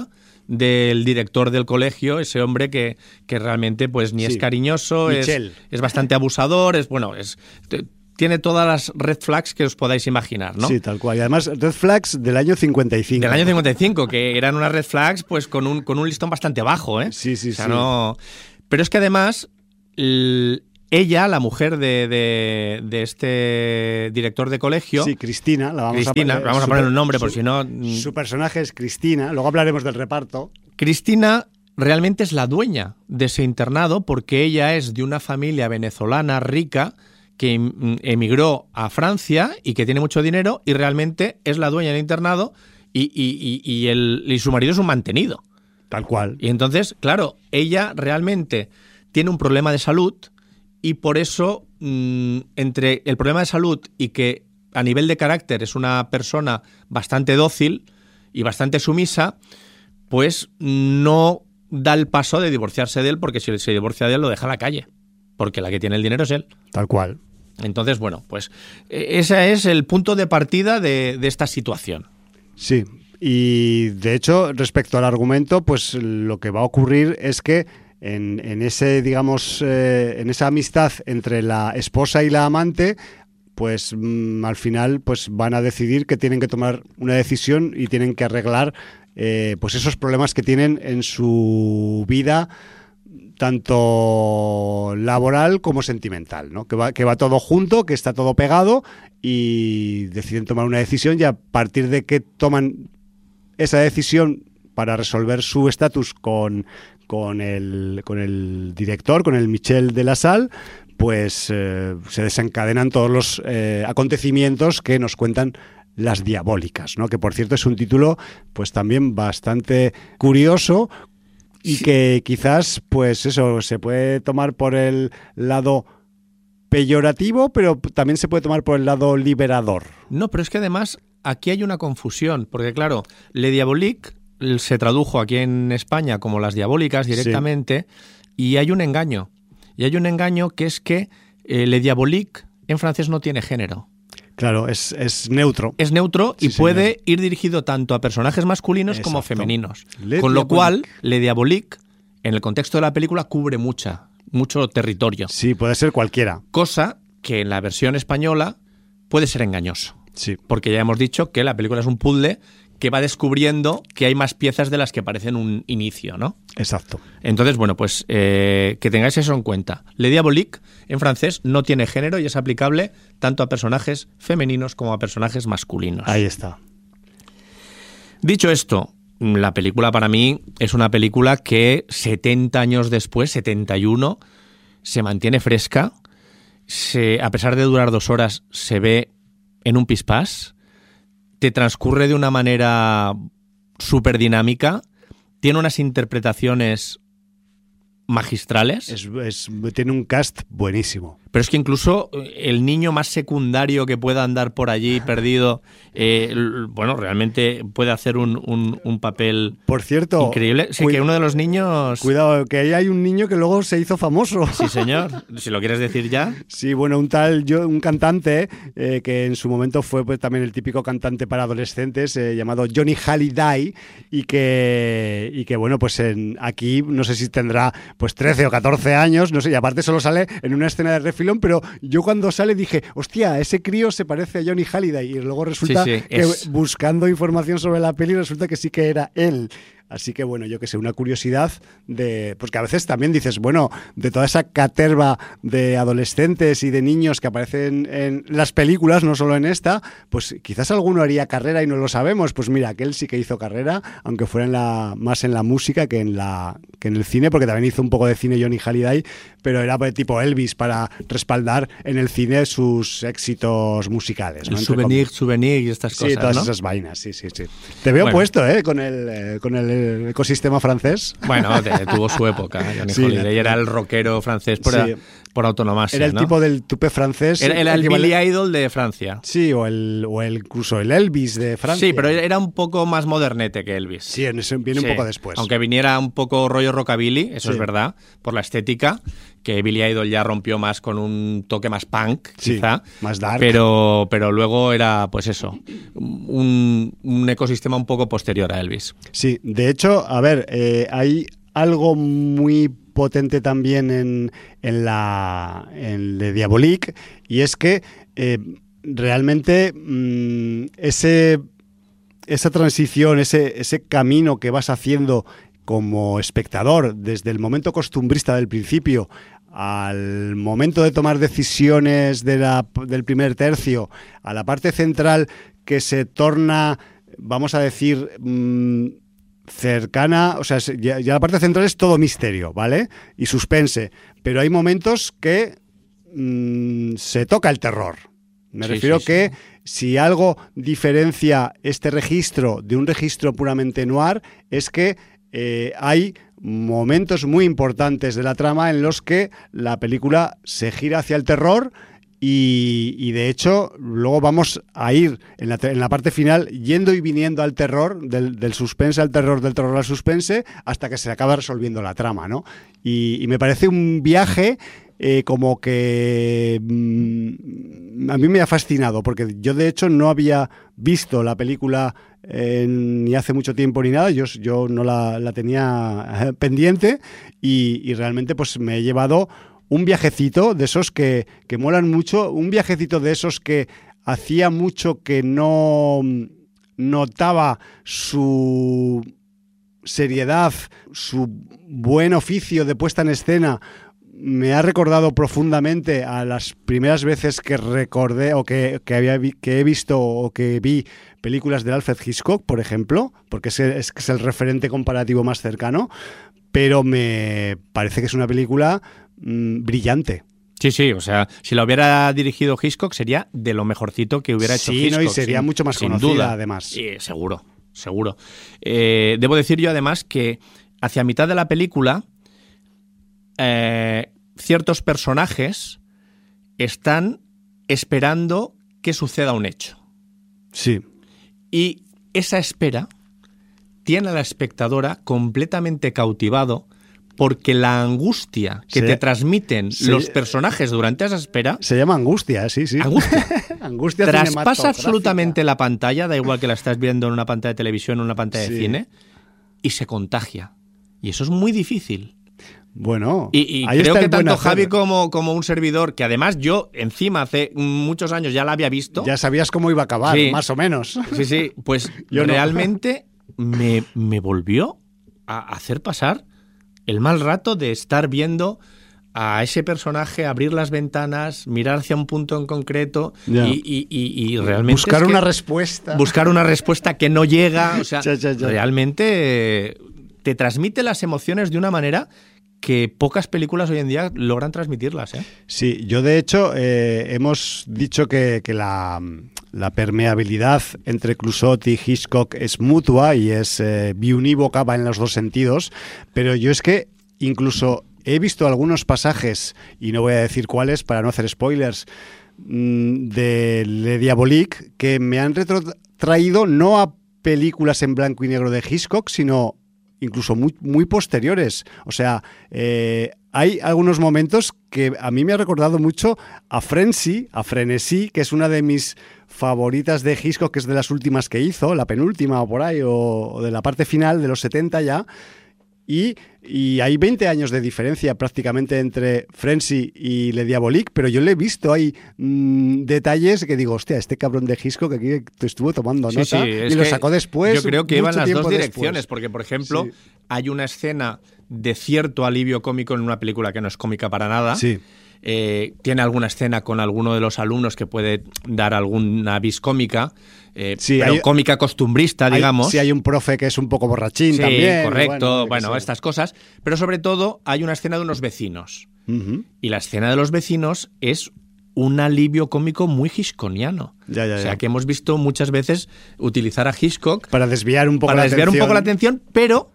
del director del colegio, ese hombre que, que realmente pues ni sí. es cariñoso, es, es bastante abusador, es bueno, es te, tiene todas las red flags que os podáis imaginar, ¿no? Sí, tal cual. Y además red flags del año cincuenta y cinco. Del año cincuenta y cinco, que eran unas red flags pues con un con un listón bastante bajo, ¿eh? Sí, sí, o sea, sí. No... Pero es que además el... ella, la mujer de, de, de este director de colegio... Sí, Cristina. La vamos Cristina, a poner, vamos a poner un nombre por su, si no... Su personaje es Cristina, luego hablaremos del reparto. Cristina realmente es la dueña de ese internado porque ella es de una familia venezolana rica que emigró a Francia y que tiene mucho dinero y realmente es la dueña del internado y, y, y, y, el, y su marido es un mantenido. Tal cual. Y entonces, claro, ella realmente tiene un problema de salud y por eso, mmm, entre el problema de salud y que a nivel de carácter es una persona bastante dócil y bastante sumisa, pues no da el paso de divorciarse de él porque si se divorcia de él lo deja en la calle. Porque la que tiene el dinero es él. Tal cual. Entonces, bueno, pues ese es el punto de partida de, de esta situación. Sí, y de hecho, respecto al argumento, pues lo que va a ocurrir es que en, en ese, digamos, eh, en esa amistad entre la esposa y la amante, pues mmm, al final pues van a decidir que tienen que tomar una decisión y tienen que arreglar eh, pues esos problemas que tienen en su vida, tanto laboral como sentimental, ¿no? Que va, que va todo junto, que está todo pegado y deciden tomar una decisión y a partir de que toman esa decisión para resolver su estatus con, con, el, con el director, con el Michel de la Salle, pues eh, se desencadenan todos los eh, acontecimientos que nos cuentan Las Diabólicas, ¿no? Que por cierto es un título pues también bastante curioso y sí. que quizás pues eso se puede tomar por el lado peyorativo, pero también se puede tomar por el lado liberador. No, pero es que además aquí hay una confusión, porque claro, Le Diabolique se tradujo aquí en España como Las Diabólicas directamente, sí. y hay un engaño. Y hay un engaño que es que eh, Le Diabolique en francés no tiene género. Claro, es, es neutro. Es neutro y sí, puede señor. ir dirigido tanto a personajes masculinos Exacto. como femeninos. Le Con lo Diabolique. cual, Le Diabolique, en el contexto de la película, cubre mucha, mucho territorio. Sí, puede ser cualquiera. Cosa que en la versión española puede ser engañoso. Sí. Porque ya hemos dicho que la película es un puzzle que va descubriendo que hay más piezas de las que parecen un inicio, ¿no? Exacto. Entonces, bueno, pues eh, que tengáis eso en cuenta. Le Diabolique, en francés, no tiene género y es aplicable tanto a personajes femeninos como a personajes masculinos. Ahí está. Dicho esto, la película para mí es una película que setenta años después, setenta y uno, se mantiene fresca. Se, a pesar de durar dos horas, se ve en un pispás. Te transcurre de una manera súper dinámica, tiene unas interpretaciones magistrales. Es, es, tiene un cast buenísimo. Pero es que incluso el niño más secundario que pueda andar por allí perdido, eh, bueno, realmente puede hacer un, un, un papel por cierto, increíble. Sí, que uno de los niños... Cuidado, que ahí hay un niño que luego se hizo famoso. Sí, señor. Si lo quieres decir ya. Sí, bueno, un tal, yo, un cantante eh, que en su momento fue pues, también el típico cantante para adolescentes eh, llamado Johnny Hallyday y que, y que bueno, pues en, aquí no sé si tendrá pues trece o catorce años, no sé, y aparte solo sale en una escena de refilón, pero yo cuando sale dije, hostia, ese crío se parece a Johnny Hallyday, y luego resulta sí, sí, que es... buscando información sobre la peli resulta que sí que era él. Así que bueno, yo que sé, una curiosidad de, pues que a veces también dices, bueno, de toda esa caterva de adolescentes y de niños que aparecen en las películas, no solo en esta, pues quizás alguno haría carrera y no lo sabemos. Pues mira, aquel sí que hizo carrera, aunque fuera en la, más en la música que en la que en el cine, porque también hizo un poco de cine Johnny Hallyday, pero era tipo Elvis para respaldar en el cine sus éxitos musicales, ¿no? El souvenir, souvenir y estas cosas, sí, todas ¿no? esas vainas, sí, sí, sí. Te veo bueno. puesto, ¿eh? Con el, eh, con el el ecosistema francés. Bueno, de, tuvo su época. Johnny sí, Hallyday era el rockero francés por, sí. por autonomasia. Era el ¿no? tipo del tupé francés. Era, era el Billy Idol de Francia. Sí, o el, o el incluso el Elvis de Francia. Sí, pero era un poco más modernete que Elvis. Sí, viene sí, un poco después. Aunque viniera un poco rollo rockabilly, eso sí. es verdad, por la estética, que Billy Idol ya rompió más con un toque más punk, sí, quizá. Más dark. Pero, pero luego era, pues eso, un, un ecosistema un poco posterior a Elvis. Sí, de de hecho, a ver, eh, hay algo muy potente también en, en la en Le Diabolique, y es que eh, realmente mmm, ese esa transición, ese, ese camino que vas haciendo como espectador desde el momento costumbrista del principio al momento de tomar decisiones de la, del primer tercio, a la parte central que se torna, vamos a decir, mmm, cercana, o sea, ya, ya la parte central es todo misterio, ¿vale? Y suspense, pero hay momentos que mmm, se toca el terror. Me sí, refiero sí, que sí. Si algo diferencia este registro de un registro puramente noir es que eh, hay momentos muy importantes de la trama en los que la película se gira hacia el terror y, y de hecho luego vamos a ir en la, en la parte final yendo y viniendo al terror, del, del suspense al terror, del terror al suspense, hasta que se acaba resolviendo la trama, ¿no? Y, y me parece un viaje eh, como que mmm, a mí me ha fascinado, porque yo de hecho no había visto la película eh, ni hace mucho tiempo ni nada, yo, yo no la, la tenía pendiente y, y realmente pues me he llevado un viajecito de esos que, que molan mucho, un viajecito de esos que hacía mucho que no notaba su seriedad, su buen oficio de puesta en escena. Me ha recordado profundamente a las primeras veces que recordé o que, que, había, que he visto o que vi películas de Alfred Hitchcock, por ejemplo, porque es, es, es el referente comparativo más cercano, pero me parece que es una película mmm, brillante. Sí, sí, o sea, si la hubiera dirigido Hitchcock sería de lo mejorcito que hubiera hecho sí, Hitchcock. Sí, no, y sería sin, mucho más sin conocida, duda. además. Sí, seguro, seguro. Eh, debo decir yo, además, que hacia mitad de la película eh, ciertos personajes están esperando que suceda un hecho. Sí. Y esa espera tiene a la espectadora completamente cautivado, porque la angustia que se, te transmiten se, los personajes durante esa espera... Se llama angustia, sí, sí. Angustia. angustia Traspasa absolutamente la pantalla, da igual que la estás viendo en una pantalla de televisión o en una pantalla sí. de cine, y se contagia. Y eso es muy difícil. Bueno, y, y ahí creo está que el tanto buen hacer. Javi como, como un servidor, que además yo encima hace muchos años ya la había visto. Ya sabías cómo iba a acabar, sí. más o menos. Sí, sí, pues yo realmente no. me, me volvió a hacer pasar el mal rato de estar viendo a ese personaje abrir las ventanas, mirar hacia un punto en concreto y, y, y, y realmente... Buscar es una que respuesta. Buscar una respuesta que no llega. O sea, ya, ya, ya. realmente te transmite las emociones de una manera que pocas películas hoy en día logran transmitirlas, ¿eh? Sí, yo de hecho eh, hemos dicho que, que la, la permeabilidad entre Clouzot y Hitchcock es mutua y es eh, biunívoca, va en los dos sentidos, pero yo es que incluso he visto algunos pasajes, y no voy a decir cuáles para no hacer spoilers, mmm, de Le Diabolique, que me han retrotraído no a películas en blanco y negro de Hitchcock, sino incluso muy, muy posteriores. O sea, eh, hay algunos momentos que a mí me ha recordado mucho a Frenzy, a Frenesí, que es una de mis favoritas de Hitchcock, que es de las últimas que hizo, la penúltima o por ahí, o, o de la parte final de los setenta ya. Y, y hay veinte años de diferencia prácticamente entre Frenzy y Le Diabolique, pero yo le he visto ahí mmm, detalles que digo, hostia, este cabrón de Hitchcock que aquí te estuvo tomando sí, nota sí, y lo sacó después. Yo creo que iban las dos direcciones, después. Porque, por ejemplo, sí. hay una escena de cierto alivio cómico en una película que no es cómica para nada. Sí. Eh, tiene alguna escena con alguno de los alumnos que puede dar alguna vis cómica, eh, sí, pero hay, cómica costumbrista, digamos. Hay, sí, hay un profe que es un poco borrachín sí, también. Correcto, bueno, bueno estas cosas. Pero sobre todo hay una escena de unos vecinos. Uh-huh. Y la escena de los vecinos es un alivio cómico muy hitchcockiano. Ya, ya, o sea, ya. que hemos visto muchas veces utilizar a Hitchcock para desviar un poco para la desviar atención. un poco la atención, pero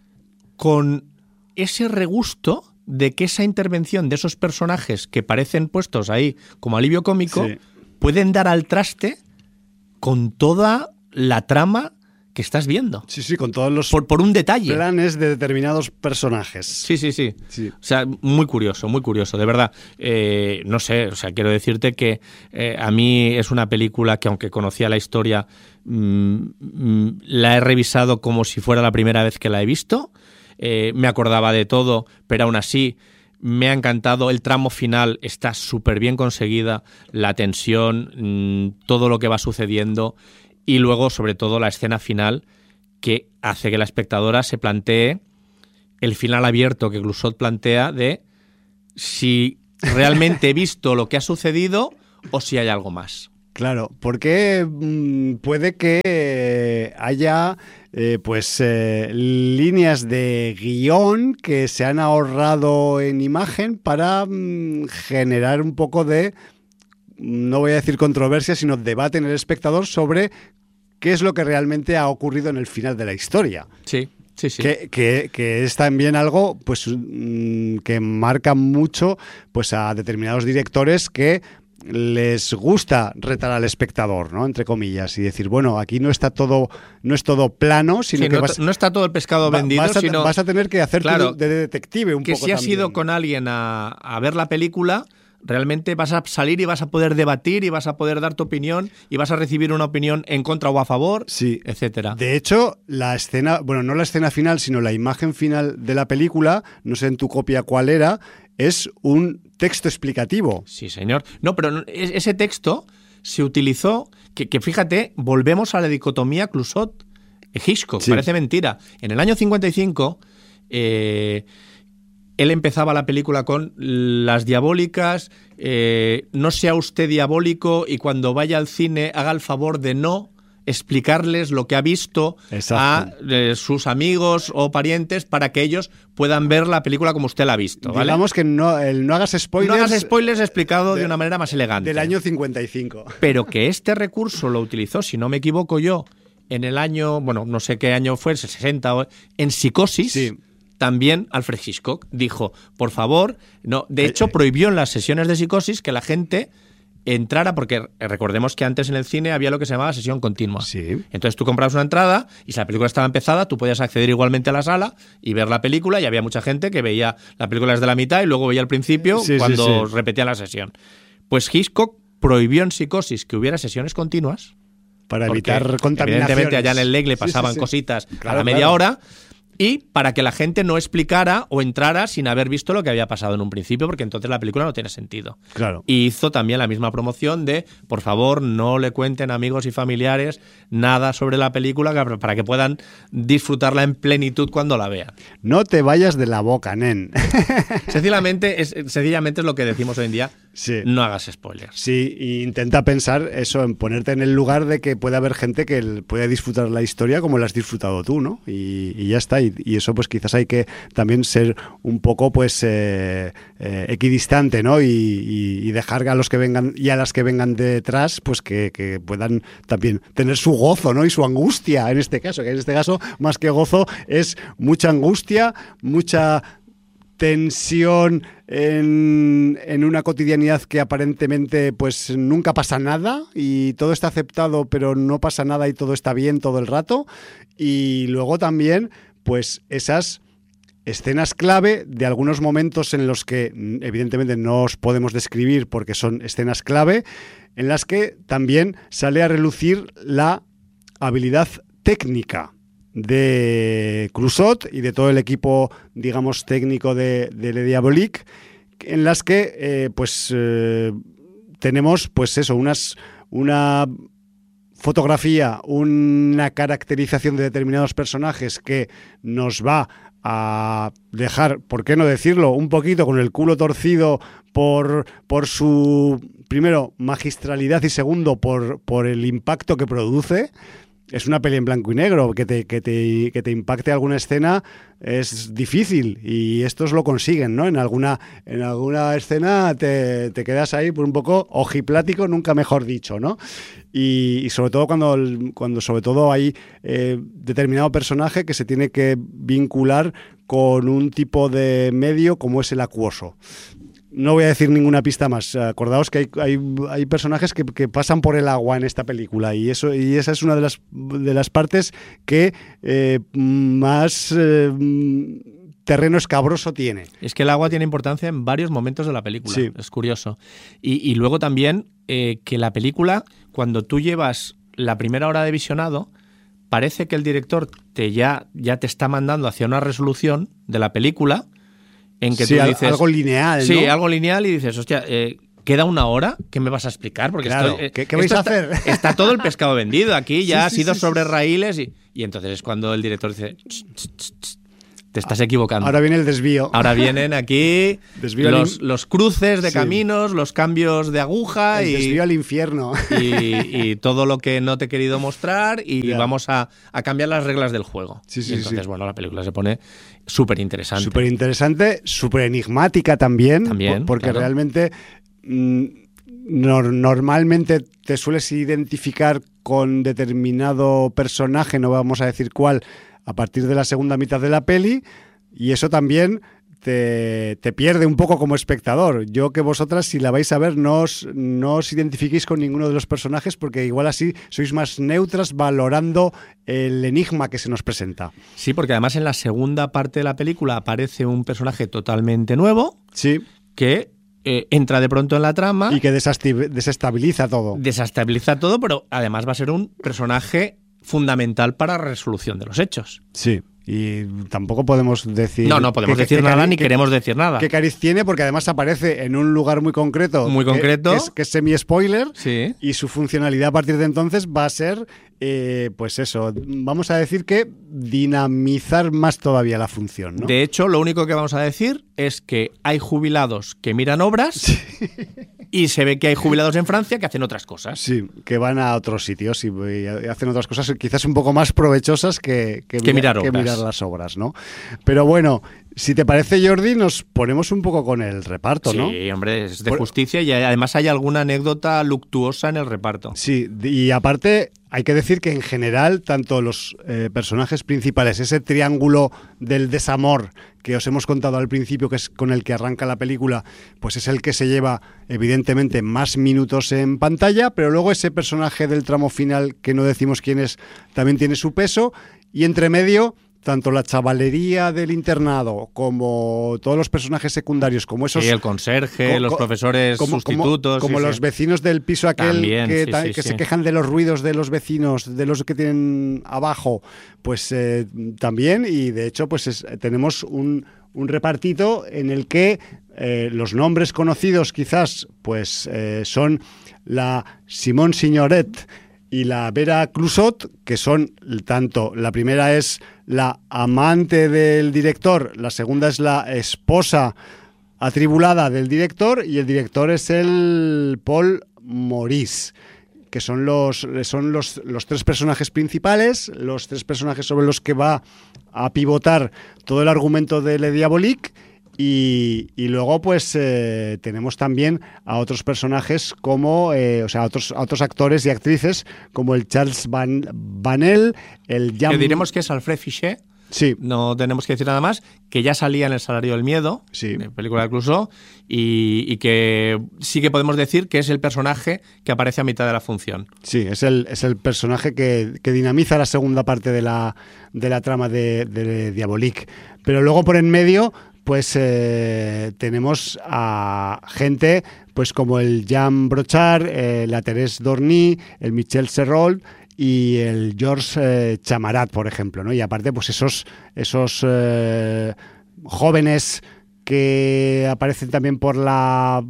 con ese regusto de que esa intervención de esos personajes que parecen puestos ahí como alivio cómico sí. pueden dar al traste con toda la trama que estás viendo. Sí, sí, con todos los por, por un detalle. planes de determinados personajes. Sí, sí, sí, sí. O sea, muy curioso, muy curioso, de verdad. Eh, no sé, o sea, quiero decirte que eh, a mí es una película que, aunque conocía la historia, mmm, mmm, la he revisado como si fuera la primera vez que la he visto. Eh, me acordaba de todo, pero aún así me ha encantado. El tramo final está súper bien conseguida, la tensión, mmm, todo lo que va sucediendo. Y luego, sobre todo, la escena final, que hace que la espectadora se plantee el final abierto que Clouzot plantea de si realmente he visto lo que ha sucedido o si hay algo más. Claro, porque mmm, puede que haya eh, pues eh, líneas de guión que se han ahorrado en imagen para mmm, generar un poco de, no voy a decir controversia, sino debate en el espectador sobre qué es lo que realmente ha ocurrido en el final de la historia. Sí, sí, sí. Que, que, que es también algo pues mmm, que marca mucho pues a determinados directores que les gusta retar al espectador, ¿no? Entre comillas, y decir, bueno, aquí no está todo, no es todo plano, sino sí, que no, vas, no está todo el pescado vendido, vas a, sino vas a tener que hacer claro, de detective un que poco si has también. ido con alguien a, a ver la película, realmente vas a salir y vas a poder debatir y vas a poder dar tu opinión y vas a recibir una opinión en contra o a favor, sí, etcétera. De hecho, la escena, bueno, no la escena final, sino la imagen final de la película, no sé en tu copia cuál era, es un texto explicativo. Sí, señor. No, pero ese texto se utilizó, que, que fíjate, volvemos a la dicotomía Clouzot-Hitchcock, sí. Parece mentira. En el año cincuenta y cinco, eh, él empezaba la película con las diabólicas, eh, no sea usted diabólico y cuando vaya al cine haga el favor de no explicarles lo que ha visto Exacto. a eh, sus amigos o parientes para que ellos puedan ver la película como usted la ha visto, ¿vale? Digamos que no, el no hagas spoilers... No hagas spoilers explicado de, de una manera más elegante. Del año cincuenta y cinco. Pero que este recurso lo utilizó, si no me equivoco yo, en el año, bueno, no sé qué año fue, sesenta, en Psicosis... Sí. También Alfred Hitchcock dijo, por favor, no, de hecho prohibió en las sesiones de Psicosis que la gente entrara, porque recordemos que antes en el cine había lo que se llamaba sesión continua. Sí. Entonces tú comprabas una entrada y si la película estaba empezada, tú podías acceder igualmente a la sala y ver la película, y había mucha gente que veía la película desde la mitad y luego veía el principio sí, cuando sí, sí. repetían la sesión. Pues Hitchcock prohibió en Psicosis que hubiera sesiones continuas. Para evitar contaminaciones. Evidentemente allá en el Lake le pasaban sí, sí, sí. cositas claro, a la media claro. hora. Y para que la gente no explicara o entrara sin haber visto lo que había pasado en un principio, porque entonces la película no tiene sentido. Claro. Y hizo también la misma promoción de, por favor, no le cuenten a amigos y familiares nada sobre la película para que puedan disfrutarla en plenitud cuando la vean. No te vayas de la boca, nen. Sencillamente es, sencillamente es lo que decimos hoy en día. Sí. No hagas spoilers. Sí, e intenta pensar eso, en ponerte en el lugar de que puede haber gente que puede disfrutar la historia como la has disfrutado tú, ¿no? Y, y ya está. Y, y eso pues quizás hay que también ser un poco pues eh, eh, equidistante, ¿no? Y, y, y dejar a los que vengan y a las que vengan detrás pues que, que puedan también tener su gozo, ¿no? Y su angustia en este caso, que en este caso más que gozo es mucha angustia, mucha tensión en, en una cotidianidad que aparentemente pues nunca pasa nada y todo está aceptado pero no pasa nada y todo está bien todo el rato, y luego también pues esas escenas clave de algunos momentos en los que evidentemente no os podemos describir porque son escenas clave, en las que también sale a relucir la habilidad técnica de Clouzot y de todo el equipo, digamos, técnico de, de Le Diabolique, en las que eh, pues eh, tenemos pues eso, unas una fotografía, una caracterización de determinados personajes que nos va a dejar, ¿por qué no decirlo?, un poquito con el culo torcido por, por su, primero, magistralidad y segundo, por, por el impacto que produce. Es una peli en blanco y negro, que te, que te, que te impacte alguna escena es difícil y estos lo consiguen, ¿no? En alguna, en alguna escena te, te quedas ahí por un poco ojiplático, nunca mejor dicho, ¿no? Y, y sobre todo cuando, cuando sobre todo hay eh, determinado personaje que se tiene que vincular con un tipo de medio como es el acuoso. no voy a decir ninguna pista más. Acordaos que hay, hay, hay personajes que, que pasan por el agua en esta película y eso y esa es una de las, de las partes que eh, más eh, terreno escabroso tiene. Es que el agua tiene importancia en varios momentos de la película, sí. Es curioso. Y, y luego también eh, que la película, cuando tú llevas la primera hora de visionado, parece que el director te ya, ya te está mandando hacia una resolución de la película en que sí, tú dices... algo lineal, ¿no? Sí, algo lineal y dices, hostia, eh, ¿queda una hora? ¿Qué me vas a explicar? Porque claro, estoy, eh, ¿qué, qué vais a está, hacer? Está todo el pescado vendido aquí, ya sí, has sí, ido sí, sobre sí, raíles y, y entonces es cuando el director dice... Ch, ch, ch, ch, te estás equivocando. Ahora viene el desvío. Ahora vienen aquí desvío los, in... los cruces de sí. caminos, los cambios de aguja el y, desvío al infierno. Y, y todo lo que no te he querido mostrar y yeah. vamos a, a cambiar las reglas del juego. Sí, sí, y entonces, sí. bueno, la película se pone súper interesante. Súper interesante, súper enigmática también. También, porque claro. realmente mmm, no, normalmente te sueles identificar con determinado personaje, no vamos a decir cuál, a partir de la segunda mitad de la peli, y eso también te, te pierde un poco como espectador. Yo que vosotras, si la vais a ver, no os, no os identifiquéis con ninguno de los personajes, porque igual así sois más neutras valorando el enigma que se nos presenta. Sí, porque además en la segunda parte de la película aparece un personaje totalmente nuevo, sí. que eh, entra de pronto en la trama. Y que desestabiliza todo. Desestabiliza todo, pero además va a ser un personaje fundamental para la resolución de los hechos. Sí, y tampoco podemos decir... No, no podemos que, decir que, nada que, ni que, queremos decir nada. ¿Qué cariz tiene? Porque además aparece en un lugar muy concreto. Muy que, concreto. Que es, que es semi-spoiler. Sí. Y su funcionalidad a partir de entonces va a ser, eh, pues eso, vamos a decir que dinamizar más todavía la función, ¿no? De hecho, lo único que vamos a decir es que hay jubilados que miran obras... Sí. Y se ve que hay jubilados en Francia que hacen otras cosas. Sí, que van a otros sitios y, y hacen otras cosas quizás un poco más provechosas que, que, que, mirar, mirar, que mirar las obras, ¿no? Pero bueno, si te parece, Jordi, nos ponemos un poco con el reparto, sí, ¿no? Sí, hombre, es de Por... justicia y además hay alguna anécdota luctuosa en el reparto. Sí, y aparte... Hay que decir que en general, tanto los eh, personajes principales, ese triángulo del desamor que os hemos contado al principio, que es con el que arranca la película, pues es el que se lleva evidentemente más minutos en pantalla, pero luego ese personaje del tramo final, que no decimos quién es, también tiene su peso, y entre medio... tanto la chavalería del internado como todos los personajes secundarios, como esos... Sí, el conserje, co los profesores como, sustitutos... Como, como sí, los sí. vecinos del piso aquel También, que, sí, ta sí, que sí. se quejan de los ruidos de los vecinos, de los que tienen abajo, pues eh, también, y de hecho pues es, tenemos un, un repartito en el que eh, los nombres conocidos quizás pues eh, son la Simone Signoret y la Vera Clusot, que son tanto, la primera es la amante del director, la segunda es la esposa atribulada del director y el director es el Paul Maurice, que son los son los, los tres personajes principales, los tres personajes sobre los que va a pivotar todo el argumento de Le Diabolique. Y, y luego pues eh, tenemos también a otros personajes como, eh, o sea, a otros, a otros actores y actrices como el Charles Van, Vanel, el Jan... Que diremos que es Alfred Fichet. Sí. No tenemos que decir nada más, que ya salía en El salario del miedo, sí. de película de Clouseau, y, y que sí que podemos decir que es el personaje que aparece a mitad de la función. Sí, es el, es el personaje que, que dinamiza la segunda parte de la, de la trama de, de Diabolique. Pero luego por en medio... pues eh, tenemos a gente pues como el Jean Brochard, eh, la Thérèse Dorny, el Michel Serrault y el Georges eh, Chamarat, por ejemplo, ¿no? Y aparte pues esos, esos eh, jóvenes que aparecen también por la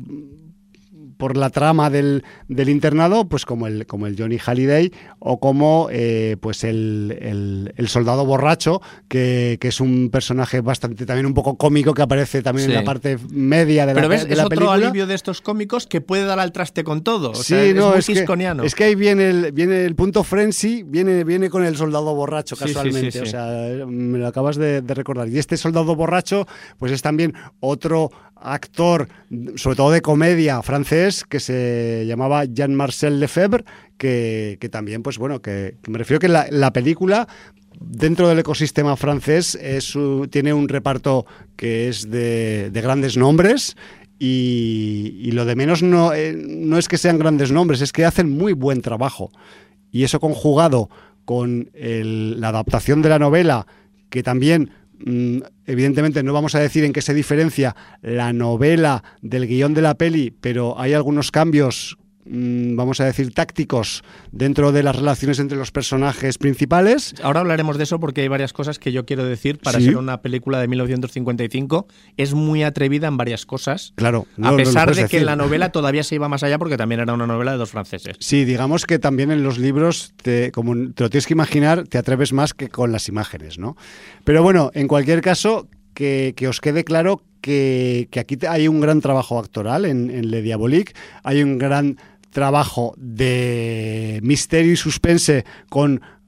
por la trama del, del internado, pues como el, como el Johnny Hallyday o como eh, pues el, el, el soldado borracho, que, que es un personaje bastante también un poco cómico que aparece también sí. en la parte media de Pero la, ves, de es la otro película. alivio de estos cómicos que puede dar al traste con todo. O sí, sea, no, es muy es gisconiano. Que, es que ahí viene el, viene el punto frenzy, viene, viene con el soldado borracho casualmente. Sí, sí, sí, sí. O sea, me lo acabas de, de recordar. Y este soldado borracho, pues es también otro actor, sobre todo de comedia, francés, que se llamaba Jean-Marcel Lefebvre, que, que también, pues bueno, que, que me refiero que la, la película, dentro del ecosistema francés, es, tiene un reparto que es de, de grandes nombres. y, y lo de menos no, eh, no es que sean grandes nombres, es que hacen muy buen trabajo. Y eso conjugado con el, la adaptación de la novela, que también, mmm, evidentemente no vamos a decir en qué se diferencia la novela del guión de la peli, pero hay algunos cambios, vamos a decir, tácticos dentro de las relaciones entre los personajes principales. Ahora hablaremos de eso porque hay varias cosas que yo quiero decir para ¿Sí? ser una película de mil novecientos cincuenta y cinco. Es muy atrevida en varias cosas. Claro. No, a pesar no de que decir. en la novela todavía se iba más allá porque también era una novela de dos franceses. Sí, digamos que también en los libros, te, como te lo tienes que imaginar, te atreves más que con las imágenes, ¿no? Pero bueno, en cualquier caso, que, que os quede claro que, que aquí hay un gran trabajo actoral en, en Le Diabolique, hay un gran trabajo de misterio y suspense con